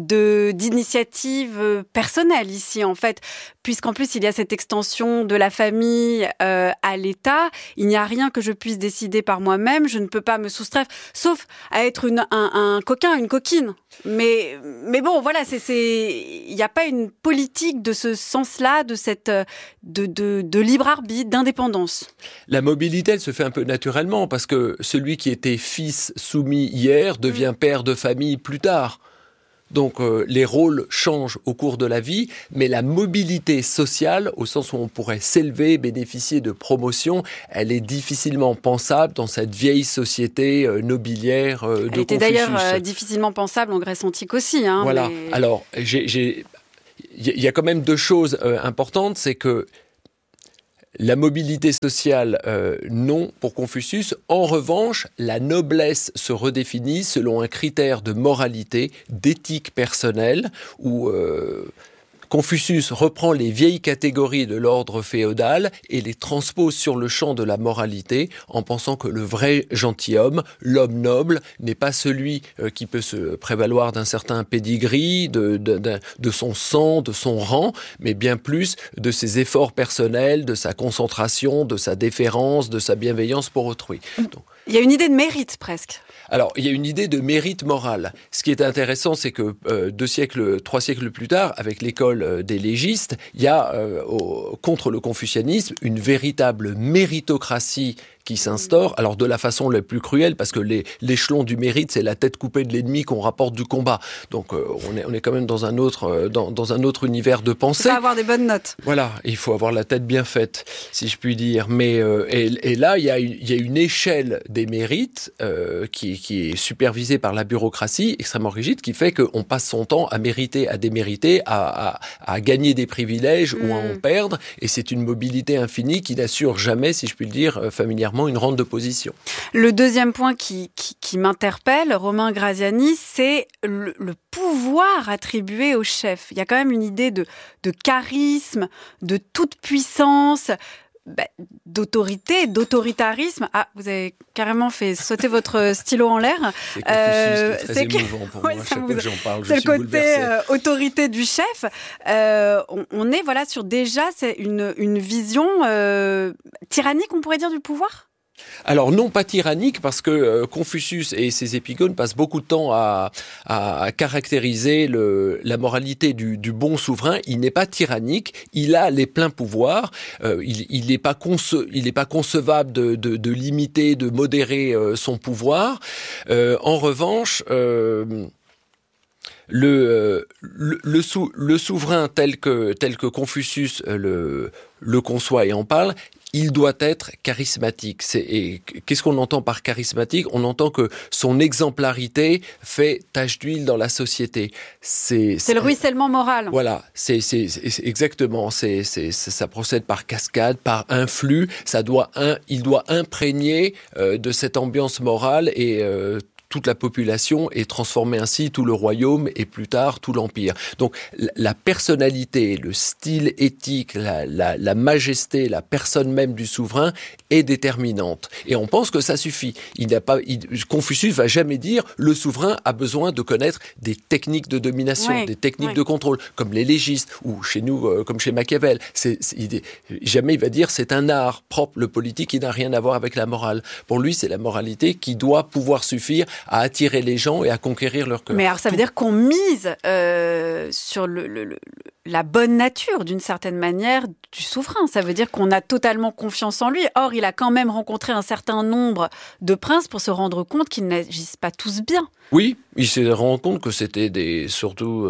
d'initiative personnelle ici, en fait, puisqu'en plus, il y a cette extension de la famille à l'État. Il n'y a rien que je puisse décider par moi-même. Je ne peux pas me soustraire, sauf à être un coquin, une coquine. Mais bon, voilà, il n'y a pas une politique de ce sens-là, de cette de libre arbitre, d'indépendance. La mobilité, elle se fait un peu naturellement parce que celui qui était fils soumis hier devient père de famille plus tard. Donc les rôles changent au cours de la vie, mais la mobilité sociale, au sens où on pourrait s'élever, bénéficier de promotion, elle est difficilement pensable dans cette vieille société nobiliaire de Confucius. Elle était d'ailleurs difficilement pensable en Grèce antique aussi. Voilà. Mais... Alors, il y a quand même deux choses importantes, c'est que la mobilité sociale, non pour Confucius. En revanche, la noblesse se redéfinit selon un critère de moralité, d'éthique personnelle, où Confucius reprend les vieilles catégories de l'ordre féodal et les transpose sur le champ de la moralité en pensant que le vrai gentilhomme, l'homme noble, n'est pas celui qui peut se prévaloir d'un certain pedigree, de son sang, de son rang, mais bien plus de ses efforts personnels, de sa concentration, de sa déférence, de sa bienveillance pour autrui. Donc, il y a une idée de mérite presque. Alors, il y a une idée de mérite moral. Ce qui est intéressant, c'est que 3 siècles plus tard, avec l'école des légistes, il y a, contre le confucianisme, une véritable méritocratie qui s'instaure, alors de la façon la plus cruelle, parce que l'échelon du mérite, c'est la tête coupée de l'ennemi qu'on rapporte du combat. Donc on est quand même dans un autre univers de pensée. Il faut avoir des bonnes notes. Voilà, il faut avoir la tête bien faite, si je puis dire. Mais et là, il y a une échelle des mérites qui est supervisée par la bureaucratie extrêmement rigide, qui fait qu'on passe son temps à mériter, à démériter, à gagner des privilèges ou à en perdre. Et c'est une mobilité infinie qui n'assure jamais, si je puis le dire familièrement, une rente de position. Le deuxième point qui m'interpelle, Romain Graziani, c'est le pouvoir attribué au chef. Il y a quand même une idée de charisme, de toute puissance, d'autorité, d'autoritarisme. Ah, vous avez carrément fait sauter votre stylo en l'air. C'est très émouvant pour moi. Chaque fois que j'en parle, je suis bouleversé. C'est le côté autorité du chef. On est sur déjà c'est une vision tyrannique, on pourrait dire, du pouvoir. Alors non, pas tyrannique, parce que Confucius et ses épigones passent beaucoup de temps à caractériser la moralité du bon souverain. Il n'est pas tyrannique, il a les pleins pouvoirs. Il n'est pas concevable de limiter, de modérer son pouvoir. En revanche, le souverain tel que Confucius le conçoit et en parle, il doit être charismatique. Et qu'est-ce qu'on entend par charismatique ? On entend que son exemplarité fait tache d'huile dans la société. C'est le ruissellement moral. Voilà, c'est exactement. Ça procède par cascade, par influx. Il doit imprégner de cette ambiance morale et toute la population et transformer ainsi tout le royaume et plus tard tout l'empire. Donc la personnalité, le style éthique, la majesté, la personne même du souverain est déterminante. Et on pense que ça suffit. Confucius va jamais dire le souverain a besoin de connaître des techniques de domination, des techniques de contrôle, comme les légistes ou chez nous, comme chez Machiavel. Jamais il va dire c'est un art propre, le politique, qui n'a rien à voir avec la morale. Pour lui, c'est la moralité qui doit pouvoir suffire à attirer les gens et à conquérir leur cœur. Mais alors ça veut dire qu'on mise sur la bonne nature, d'une certaine manière, du souverain. Ça veut dire qu'on a totalement confiance en lui. Or, il a quand même rencontré un certain nombre de princes pour se rendre compte qu'ils n'agissent pas tous bien. Oui, il s'est rendu compte que c'était surtout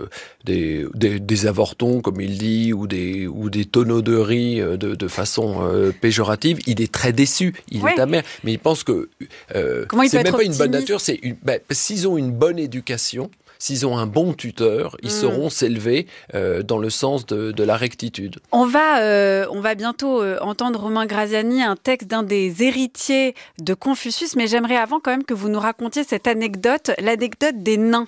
des avortons, comme il dit, ou des tonneauderies de façon péjorative. Il est très déçu, il est amer, mais il pense que c'est même pas une bonne nature. S'ils ont une bonne éducation, s'ils ont un bon tuteur, ils sauront s'élever dans le sens de la rectitude. On va bientôt entendre Romain Graziani, un texte d'un des héritiers de Confucius, mais j'aimerais avant quand même que vous nous racontiez cette anecdote, l'anecdote des nains,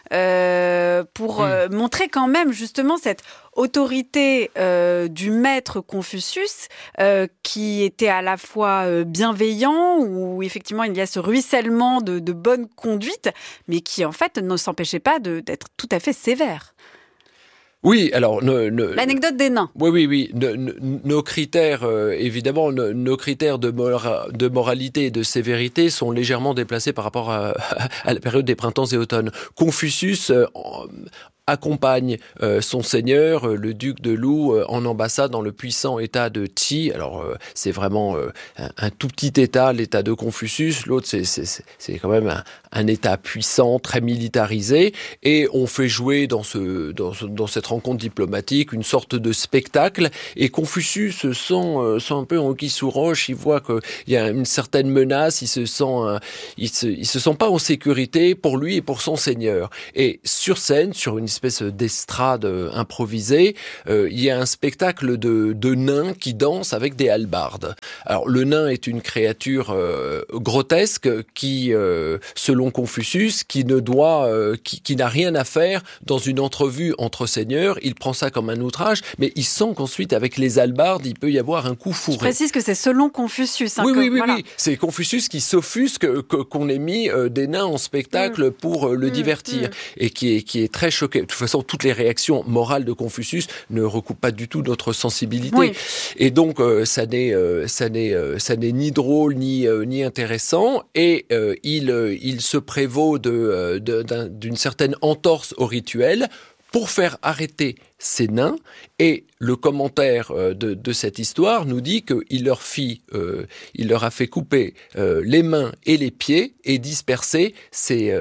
pour montrer quand même justement cette autorité du maître Confucius qui était à la fois bienveillant, où effectivement il y a ce ruissellement de bonne conduite, mais qui en fait ne s'empêchait pas d'être tout à fait sévère. Oui, alors... L'anecdote des nains. Oui. Nos critères, évidemment, nos critères de moralité et de sévérité sont légèrement déplacés par rapport à la période des printemps et automnes. Confucius accompagne son seigneur, le duc de Lou, en ambassade dans le puissant état de Qi. Alors, c'est vraiment un tout petit état, l'état de Confucius. L'autre, c'est quand même un état puissant, très militarisé. Et on fait jouer dans cette rencontre diplomatique une sorte de spectacle. Et Confucius se sent un peu anguille sous roche. Il voit qu'il y a une certaine menace. Il se sent pas en sécurité pour lui et pour son seigneur. Et sur scène, sur une espèce d'estrade improvisée, il y a un spectacle de nains qui dansent avec des hallebardes. Alors le nain est une créature grotesque qui, selon Confucius, qui n'a rien à faire dans une entrevue entre seigneurs. Il prend ça comme un outrage, mais il sent qu'ensuite avec les hallebardes, il peut y avoir un coup fourré. Je précise que c'est selon Confucius. Oui. C'est Confucius qui s'offusque qu'on ait mis des nains en spectacle pour le divertir et qui est très choqué. De toute façon, toutes les réactions morales de Confucius ne recoupent pas du tout notre sensibilité. Oui. Et donc, ça n'est ni drôle ni intéressant. Et il se prévaut d'une certaine entorse au rituel pour faire arrêter ces nains. Et le commentaire de cette histoire nous dit qu'il leur a fait couper les mains et les pieds et disperser ses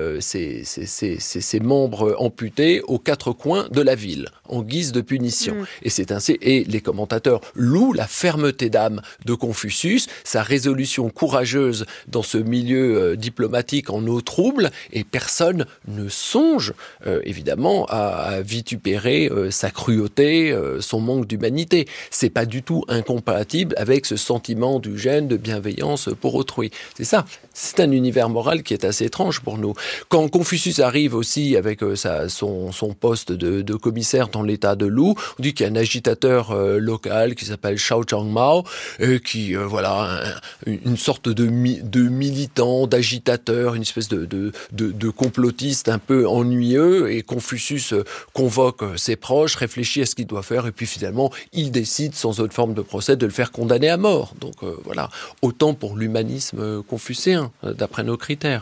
membres amputés aux quatre coins de la ville en guise de punition. Et les commentateurs louent la fermeté d'âme de Confucius, sa résolution courageuse dans ce milieu diplomatique en eau trouble, et personne ne songe évidemment à vitupérer sa cruauté, son manque d'humanité. C'est pas du tout incompatible avec ce sentiment du gène, de bienveillance pour autrui. C'est ça. C'est un univers moral qui est assez étrange pour nous. Quand Confucius arrive aussi avec son poste de commissaire dans l'état de Lou, on dit qu'il y a un agitateur local qui s'appelle Shao Changmao, qui une sorte de militant, d'agitateur, une espèce de complotiste un peu ennuyeux, et Confucius convoque ses proches, réfléchit à ce qu'il doit faire, et puis finalement, il décide, sans autre forme de procès, de le faire condamner à mort. Donc voilà, autant pour l'humanisme confucéen, d'après nos critères.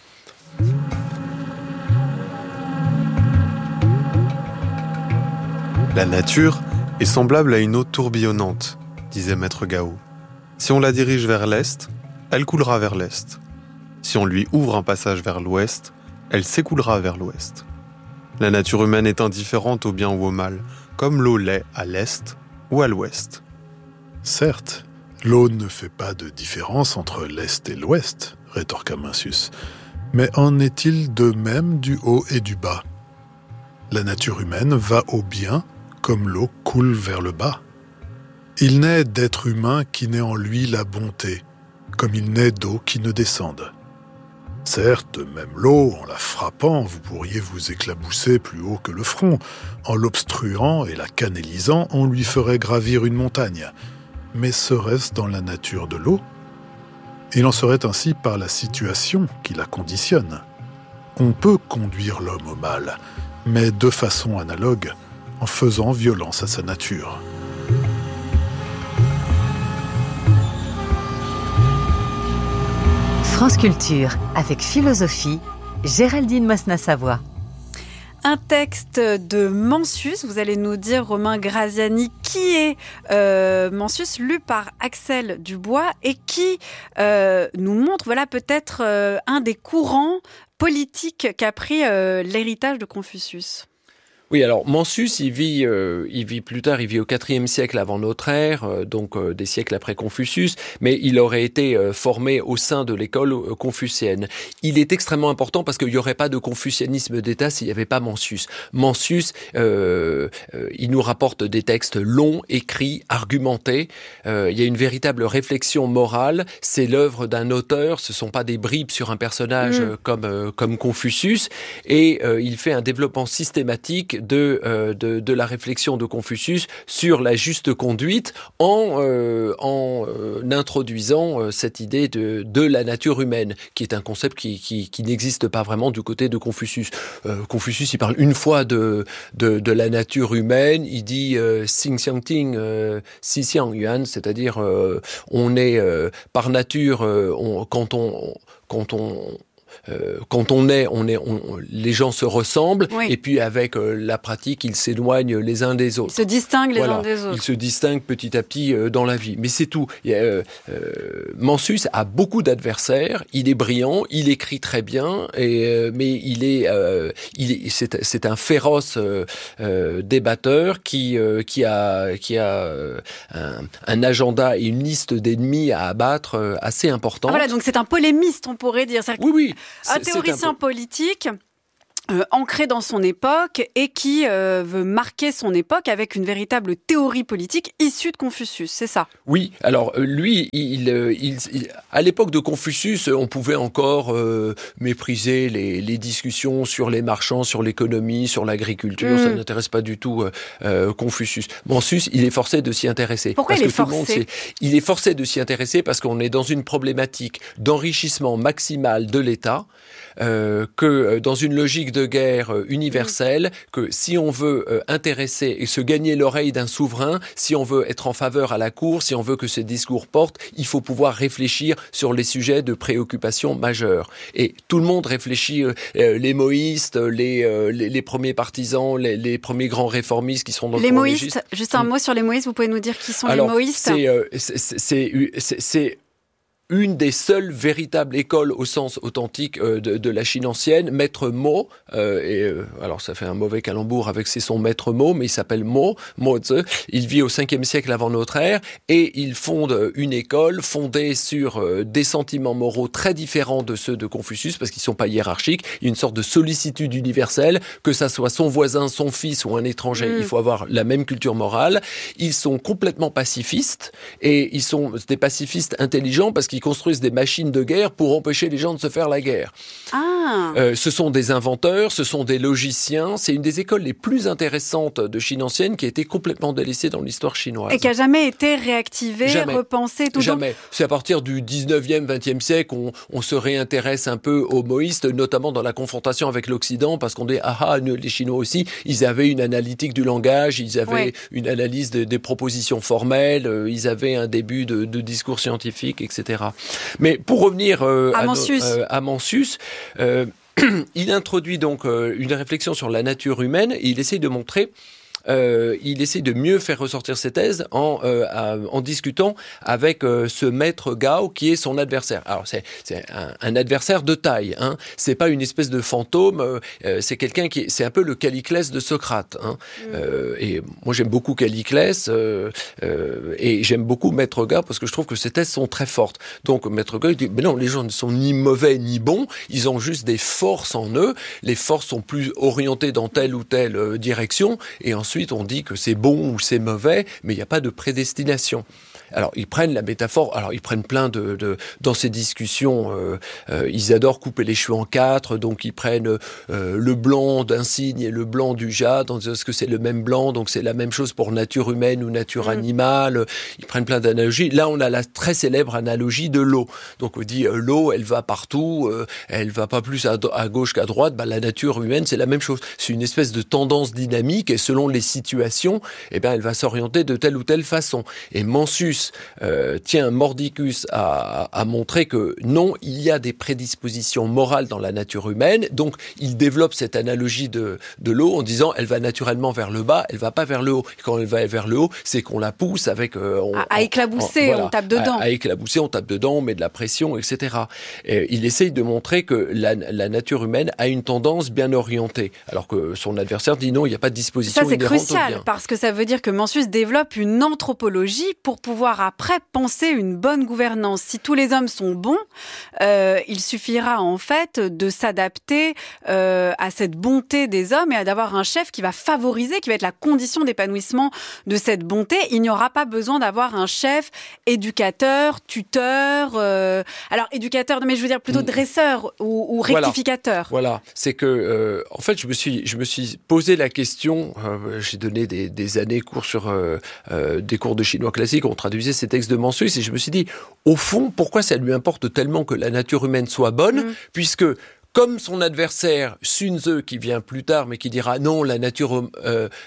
La nature est semblable à une eau tourbillonnante, disait Maître Gao. Si on la dirige vers l'est, elle coulera vers l'est. Si on lui ouvre un passage vers l'ouest, elle s'écoulera vers l'ouest. La nature humaine est indifférente au bien ou au mal, comme l'eau l'est à l'est ou à l'ouest. Certes, l'eau ne fait pas de différence entre l'est et l'ouest, rétorqua Mencius. Mais en est-il de même du haut et du bas ? La nature humaine va au bien comme l'eau coule vers le bas. Il n'est d'être humain qui n'ait en lui la bonté, comme il n'est d'eau qui ne descende. Certes, même l'eau, en la frappant, vous pourriez vous éclabousser plus haut que le front. En l'obstruant et la canalisant, on lui ferait gravir une montagne. Mais serait-ce dans la nature de l'eau ? Il en serait ainsi par la situation qui la conditionne. On peut conduire l'homme au mal, mais de façon analogue, en faisant violence à sa nature. France Culture, avec philosophie, Géraldine Mosna-Savoie. Un texte de Mencius, vous allez nous dire, Romain Graziani, qui est Mencius, lu par Axel Dubois, et qui nous montre peut-être un des courants politiques qu'a pris l'héritage de Confucius. Oui, alors Mencius, il vit plus tard, il vit au IVe siècle avant notre ère, donc des siècles après Confucius, mais il aurait été formé au sein de l'école confucéenne. Il est extrêmement important parce qu'il n'y aurait pas de confucianisme d'État s'il n'y avait pas Mencius. Mencius, il nous rapporte des textes longs, écrits, argumentés. Il y a une véritable réflexion morale. C'est l'œuvre d'un auteur, ce ne sont pas des bribes sur un personnage comme Confucius, et il fait un développement systématique de la réflexion de Confucius sur la juste conduite en introduisant cette idée de la nature humaine, qui est un concept qui n'existe pas vraiment du côté de Confucius. Confucius, il parle une fois de la nature humaine, il dit Xing Xiang Ting, Si Xiang Yuan, c'est-à-dire on est par nature, quand on quand les gens se ressemblent, et puis avec la pratique, ils s'éloignent les uns des autres. Ils se distinguent les uns des autres. Ils se distinguent petit à petit dans la vie. Mais c'est tout. Mencius a beaucoup d'adversaires. Il est brillant, il écrit très bien, mais c'est un féroce débatteur qui a un agenda et une liste d'ennemis à abattre assez importante. Voilà, donc c'est un polémiste, on pourrait dire. Oui. Un théoricien politique ancré dans son époque et qui veut marquer son époque avec une véritable théorie politique issue de Confucius, c'est ça? Oui, alors lui, à l'époque de Confucius, on pouvait encore mépriser les discussions sur les marchands, sur l'économie, sur l'agriculture, ça n'intéresse pas du tout Confucius. Mencius, il est forcé de s'y intéresser. Pourquoi il est forcé? Il est forcé de s'y intéresser parce qu'on est dans une problématique d'enrichissement maximal de l'État, que dans une logique de guerre universelle, que si on veut intéresser et se gagner l'oreille d'un souverain, si on veut être en faveur à la cour, si on veut que ses discours portent, il faut pouvoir réfléchir sur les sujets de préoccupation majeure. Et tout le monde réfléchit, les moïstes, les premiers partisans, les premiers grands réformistes qui sont dans le Les moïstes, juste un mot sur les moïstes, vous pouvez nous dire qui sont les moïstes? C'est une des seules véritables écoles au sens authentique de la Chine ancienne, Maître Mo, alors ça fait un mauvais calembour avec son Maître Mo, mais il s'appelle Mo Tzu, il vit au 5e siècle avant notre ère, et il fonde une école fondée sur des sentiments moraux très différents de ceux de Confucius, parce qu'ils ne sont pas hiérarchiques, il y a une sorte de sollicitude universelle, que ça soit son voisin, son fils ou un étranger, il faut avoir la même culture morale. Ils sont complètement pacifistes, et ils sont des pacifistes intelligents, parce qu'ils construisent des machines de guerre pour empêcher les gens de se faire la guerre. Ce sont des inventeurs, ce sont des logiciens. C'est une des écoles les plus intéressantes de Chine ancienne qui a été complètement délaissée dans l'histoire chinoise. Et qui n'a jamais été réactivée, repensée, tout. Jamais. C'est à partir du 19e, 20e siècle qu'on se réintéresse un peu aux moïstes, notamment dans la confrontation avec l'Occident, parce qu'on dit, les Chinois aussi, ils avaient une analytique du langage, ils avaient une analyse des propositions formelles, ils avaient un début de discours scientifique, etc. Mais pour revenir à Mencius, il introduit donc une réflexion sur la nature humaine et il essaye de montrer il essaie de mieux faire ressortir ses thèses en discutant avec ce maître Gao qui est son adversaire. Alors c'est un adversaire de taille, hein. C'est pas une espèce de fantôme, c'est quelqu'un c'est un peu le Calliclès de Socrate, hein. Et moi j'aime beaucoup Calliclès et j'aime beaucoup maître Gao parce que je trouve que ses thèses sont très fortes. Donc maître Gao il dit mais non, les gens ne sont ni mauvais ni bons, ils ont juste des forces en eux, les forces sont plus orientées dans telle ou telle direction et ensuite on dit que c'est bon ou c'est mauvais, mais il n'y a pas de prédestination. Alors, ils prennent la métaphore, ils prennent plein dans ces discussions, ils adorent couper les cheveux en quatre, donc ils prennent le blanc d'un cygne et le blanc du jade, est-ce que c'est le même blanc, donc c'est la même chose pour nature humaine ou nature animale, ils prennent plein d'analogies. Là, on a la très célèbre analogie de l'eau. Donc on dit, l'eau, elle va partout, elle va pas plus à gauche qu'à droite, la nature humaine, c'est la même chose. C'est une espèce de tendance dynamique, et selon les situations, elle va s'orienter de telle ou telle façon. Et Mencius Mordicus a montré que non, il y a des prédispositions morales dans la nature humaine, donc il développe cette analogie de l'eau en disant elle va naturellement vers le bas, elle va pas vers le haut. Et quand elle va vers le haut, c'est qu'on la pousse avec... à éclabousser, on tape dedans. À éclabousser, on tape dedans, on met de la pression, etc. Et il essaye de montrer que la nature humaine a une tendance bien orientée, alors que son adversaire dit non, il n'y a pas de disposition inhérente au bien. Ça c'est crucial, parce que ça veut dire que Mencius développe une anthropologie pour pouvoir après penser une bonne gouvernance. Si tous les hommes sont bons, il suffira en fait de s'adapter à cette bonté des hommes et d'avoir un chef qui va favoriser, qui va être la condition d'épanouissement de cette bonté. Il n'y aura pas besoin d'avoir un chef éducateur, tuteur, alors éducateur, mais je veux dire plutôt dresseur ou rectificateur. Voilà. C'est que en fait je me suis posé la question, j'ai donné des années cours sur des cours de chinois classique, on traduisait ces textes de Mencius et je me suis dit, au fond, pourquoi ça lui importe tellement que la nature humaine soit bonne, puisque comme son adversaire Sun Tzu qui vient plus tard mais qui dira non, la nature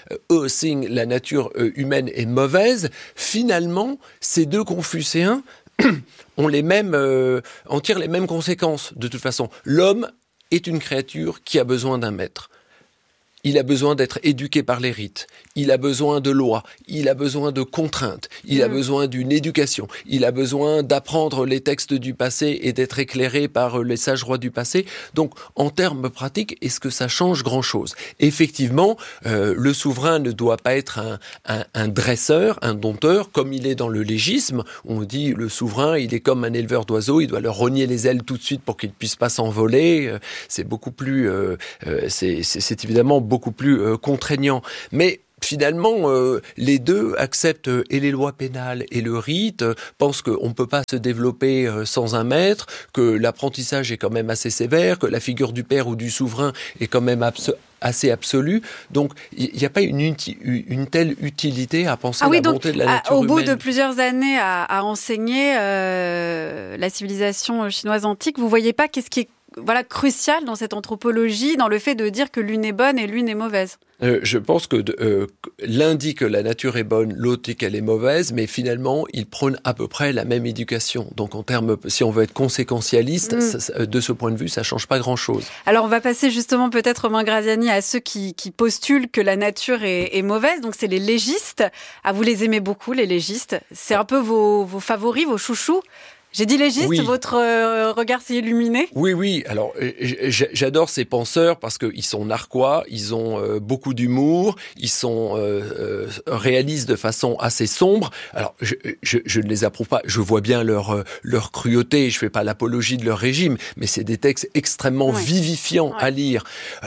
la nature humaine est mauvaise, finalement ces deux Confucéens en tirent les mêmes conséquences. De toute façon, l'homme est une créature qui a besoin d'un maître. Il a besoin d'être éduqué par les rites, il a besoin de lois, il a besoin de contraintes, il a besoin d'une éducation, il a besoin d'apprendre les textes du passé et d'être éclairé par les sages rois du passé. Donc, en termes pratiques, est-ce que ça change grand-chose ? Effectivement, le souverain ne doit pas être un dresseur, un dompteur, comme il est dans le légisme. On dit le souverain, il est comme un éleveur d'oiseaux, il doit leur rogner les ailes tout de suite pour qu'ils ne puissent pas s'envoler. C'est beaucoup plus, c'est évidemment beaucoup plus contraignant. Mais finalement, les deux acceptent et les lois pénales et le rite, pensent qu'on ne peut pas se développer sans un maître, que l'apprentissage est quand même assez sévère, que la figure du père ou du souverain est quand même assez absolue. Donc, il n'y a pas une telle utilité à penser la bonté de la nature humaine. Au bout de plusieurs années à enseigner la civilisation chinoise antique, vous ne voyez pas qu'est-ce qui est crucial dans cette anthropologie, dans le fait de dire que l'une est bonne et l'une est mauvaise? Je pense que l'un dit que la nature est bonne, l'autre dit qu'elle est mauvaise, mais finalement, ils prônent à peu près la même éducation. Donc, en termes, si on veut être conséquentialiste, de ce point de vue, ça change pas grand-chose. Alors, on va passer justement peut-être, Romain Graziani, à ceux qui postulent que la nature est mauvaise. Donc, c'est les légistes. Ah, vous les aimez beaucoup, les légistes. C'est un peu vos favoris, vos chouchous. J'ai dit légiste, oui. Votre regard s'est illuminé. Oui. Alors, j'adore ces penseurs parce qu'ils sont narquois, ils ont beaucoup d'humour, ils sont réalisent de façon assez sombre. Alors, je ne les approuve pas. Je vois bien leur cruauté. Je fais pas l'apologie de leur régime, mais c'est des textes extrêmement vivifiants à lire.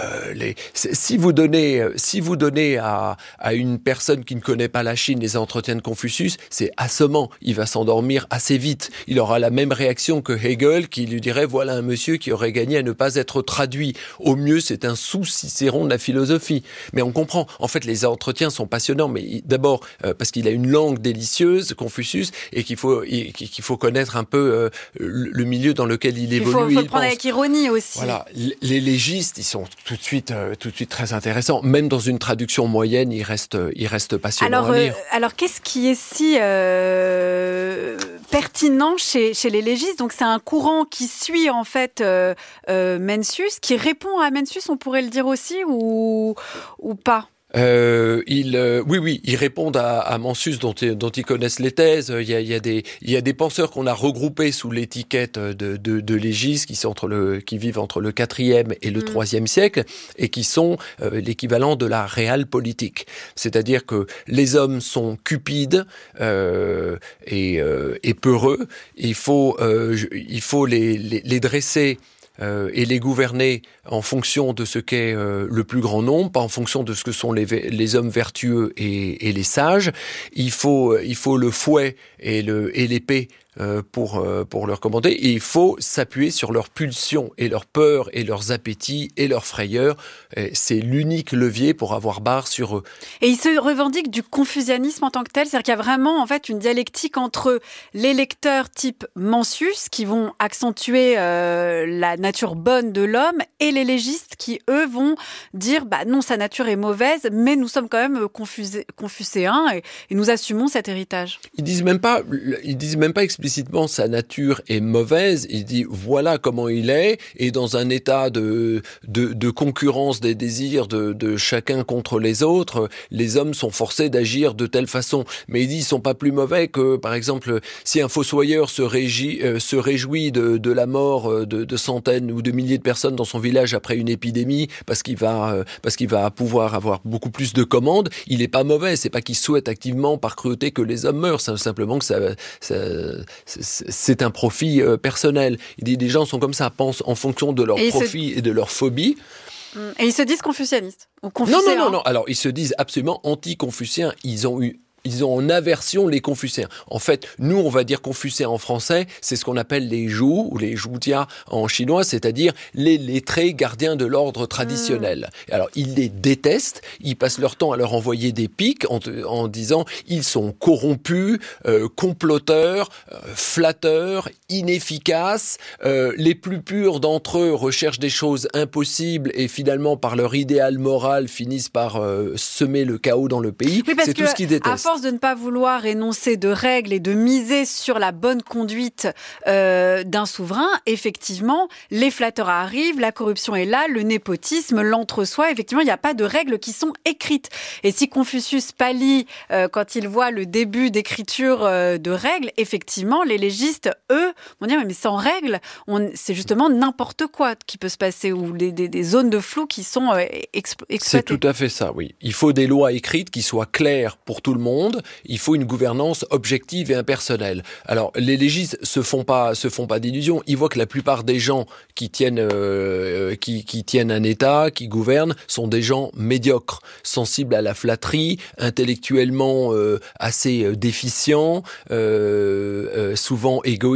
Si vous donnez à une personne qui ne connaît pas la Chine les entretiens de Confucius, c'est assommant. Il va s'endormir assez vite. Il aura la même réaction que Hegel, qui lui dirait voilà un monsieur qui aurait gagné à ne pas être traduit. Au mieux, c'est un sous-Cicéron de la philosophie. Mais on comprend. En fait, les entretiens sont passionnants, mais d'abord parce qu'il a une langue délicieuse, Confucius, et qu'il faut connaître un peu le milieu dans lequel il évolue. Il faut le prendre avec ironie aussi. Voilà, les légistes, ils sont tout de suite très intéressants. Même dans une traduction moyenne, ils restent passionnants à lire. Alors, qu'est-ce qui est si pertinent chez les légistes? Donc c'est un courant qui suit en fait Mencius, qui répond à Mencius, on pourrait le dire aussi, ou pas? Ils répondent à Mencius dont ils connaissent les thèses. Il y a des penseurs qu'on a regroupés sous l'étiquette de légistes qui vivent entre le 4e et le 3e siècle et qui sont l'équivalent de la réale politique. C'est-à-dire que les hommes sont cupides et peureux. Il faut les dresser et les gouverner en fonction de ce qu'est le plus grand nombre, pas en fonction de ce que sont les hommes vertueux et les sages. Il faut le fouet et l'épée pour leur commander, et il faut s'appuyer sur leurs pulsions et leurs peurs et leurs appétits et leurs frayeurs. Et c'est l'unique levier pour avoir barre sur eux. Et ils se revendiquent du confucianisme en tant que tel, c'est-à-dire qu'il y a vraiment en fait une dialectique entre les lecteurs type Mencius qui vont accentuer la nature bonne de l'homme et les légistes qui eux vont dire non, sa nature est mauvaise, mais nous sommes quand même confucéens et nous assumons cet héritage. Ils disent même pas explicitement sa nature est mauvaise. Il dit voilà comment il est, et dans un état de concurrence des désirs de chacun contre les autres, les hommes sont forcés d'agir de telle façon. Mais il dit ils sont pas plus mauvais que, par exemple, si un fossoyeur se réjouit de la mort de centaines ou de milliers de personnes dans son village après une épidémie parce qu'il va pouvoir avoir beaucoup plus de commandes, il est pas mauvais. C'est pas qu'il souhaite activement par cruauté que les hommes meurent, c'est simplement que c'est un profit personnel. Il dit les gens sont comme ça, pensent en fonction de leur profit et de leur phobie. Et ils se disent confucianistes ou confucéens. Non. Alors ils se disent absolument anti-confucéens. Ils ont en aversion les confucéens. En fait, nous, on va dire confucéens en français, c'est ce qu'on appelle les zhou ou les zhutia en chinois, c'est-à-dire les lettrés gardiens de l'ordre traditionnel. Alors, ils les détestent, ils passent leur temps à leur envoyer des piques en disant ils sont corrompus, comploteurs, flatteurs, inefficaces. Les plus purs d'entre eux recherchent des choses impossibles et finalement, par leur idéal moral, finissent par semer le chaos dans le pays. Oui, c'est tout ce qu'ils détestent. force de ne pas vouloir énoncer de règles et de miser sur la bonne conduite d'un souverain, effectivement, les flatteurs arrivent, la corruption est là, le népotisme, l'entre-soi. Effectivement, il n'y a pas de règles qui sont écrites. Et si Confucius pâlit quand il voit le début d'écriture de règles, effectivement, les légistes, eux, vont dire mais sans règles, c'est justement n'importe quoi qui peut se passer, ou des zones de flou qui sont exploitées. C'est tout à fait ça, oui. Il faut des lois écrites qui soient claires pour tout le monde. Il faut une gouvernance objective et impersonnelle. Alors, les légistes se font pas d'illusions. Ils voient que la plupart des gens qui tiennent un État, qui gouvernent, sont des gens médiocres, sensibles à la flatterie, intellectuellement assez déficients, souvent égoïstes.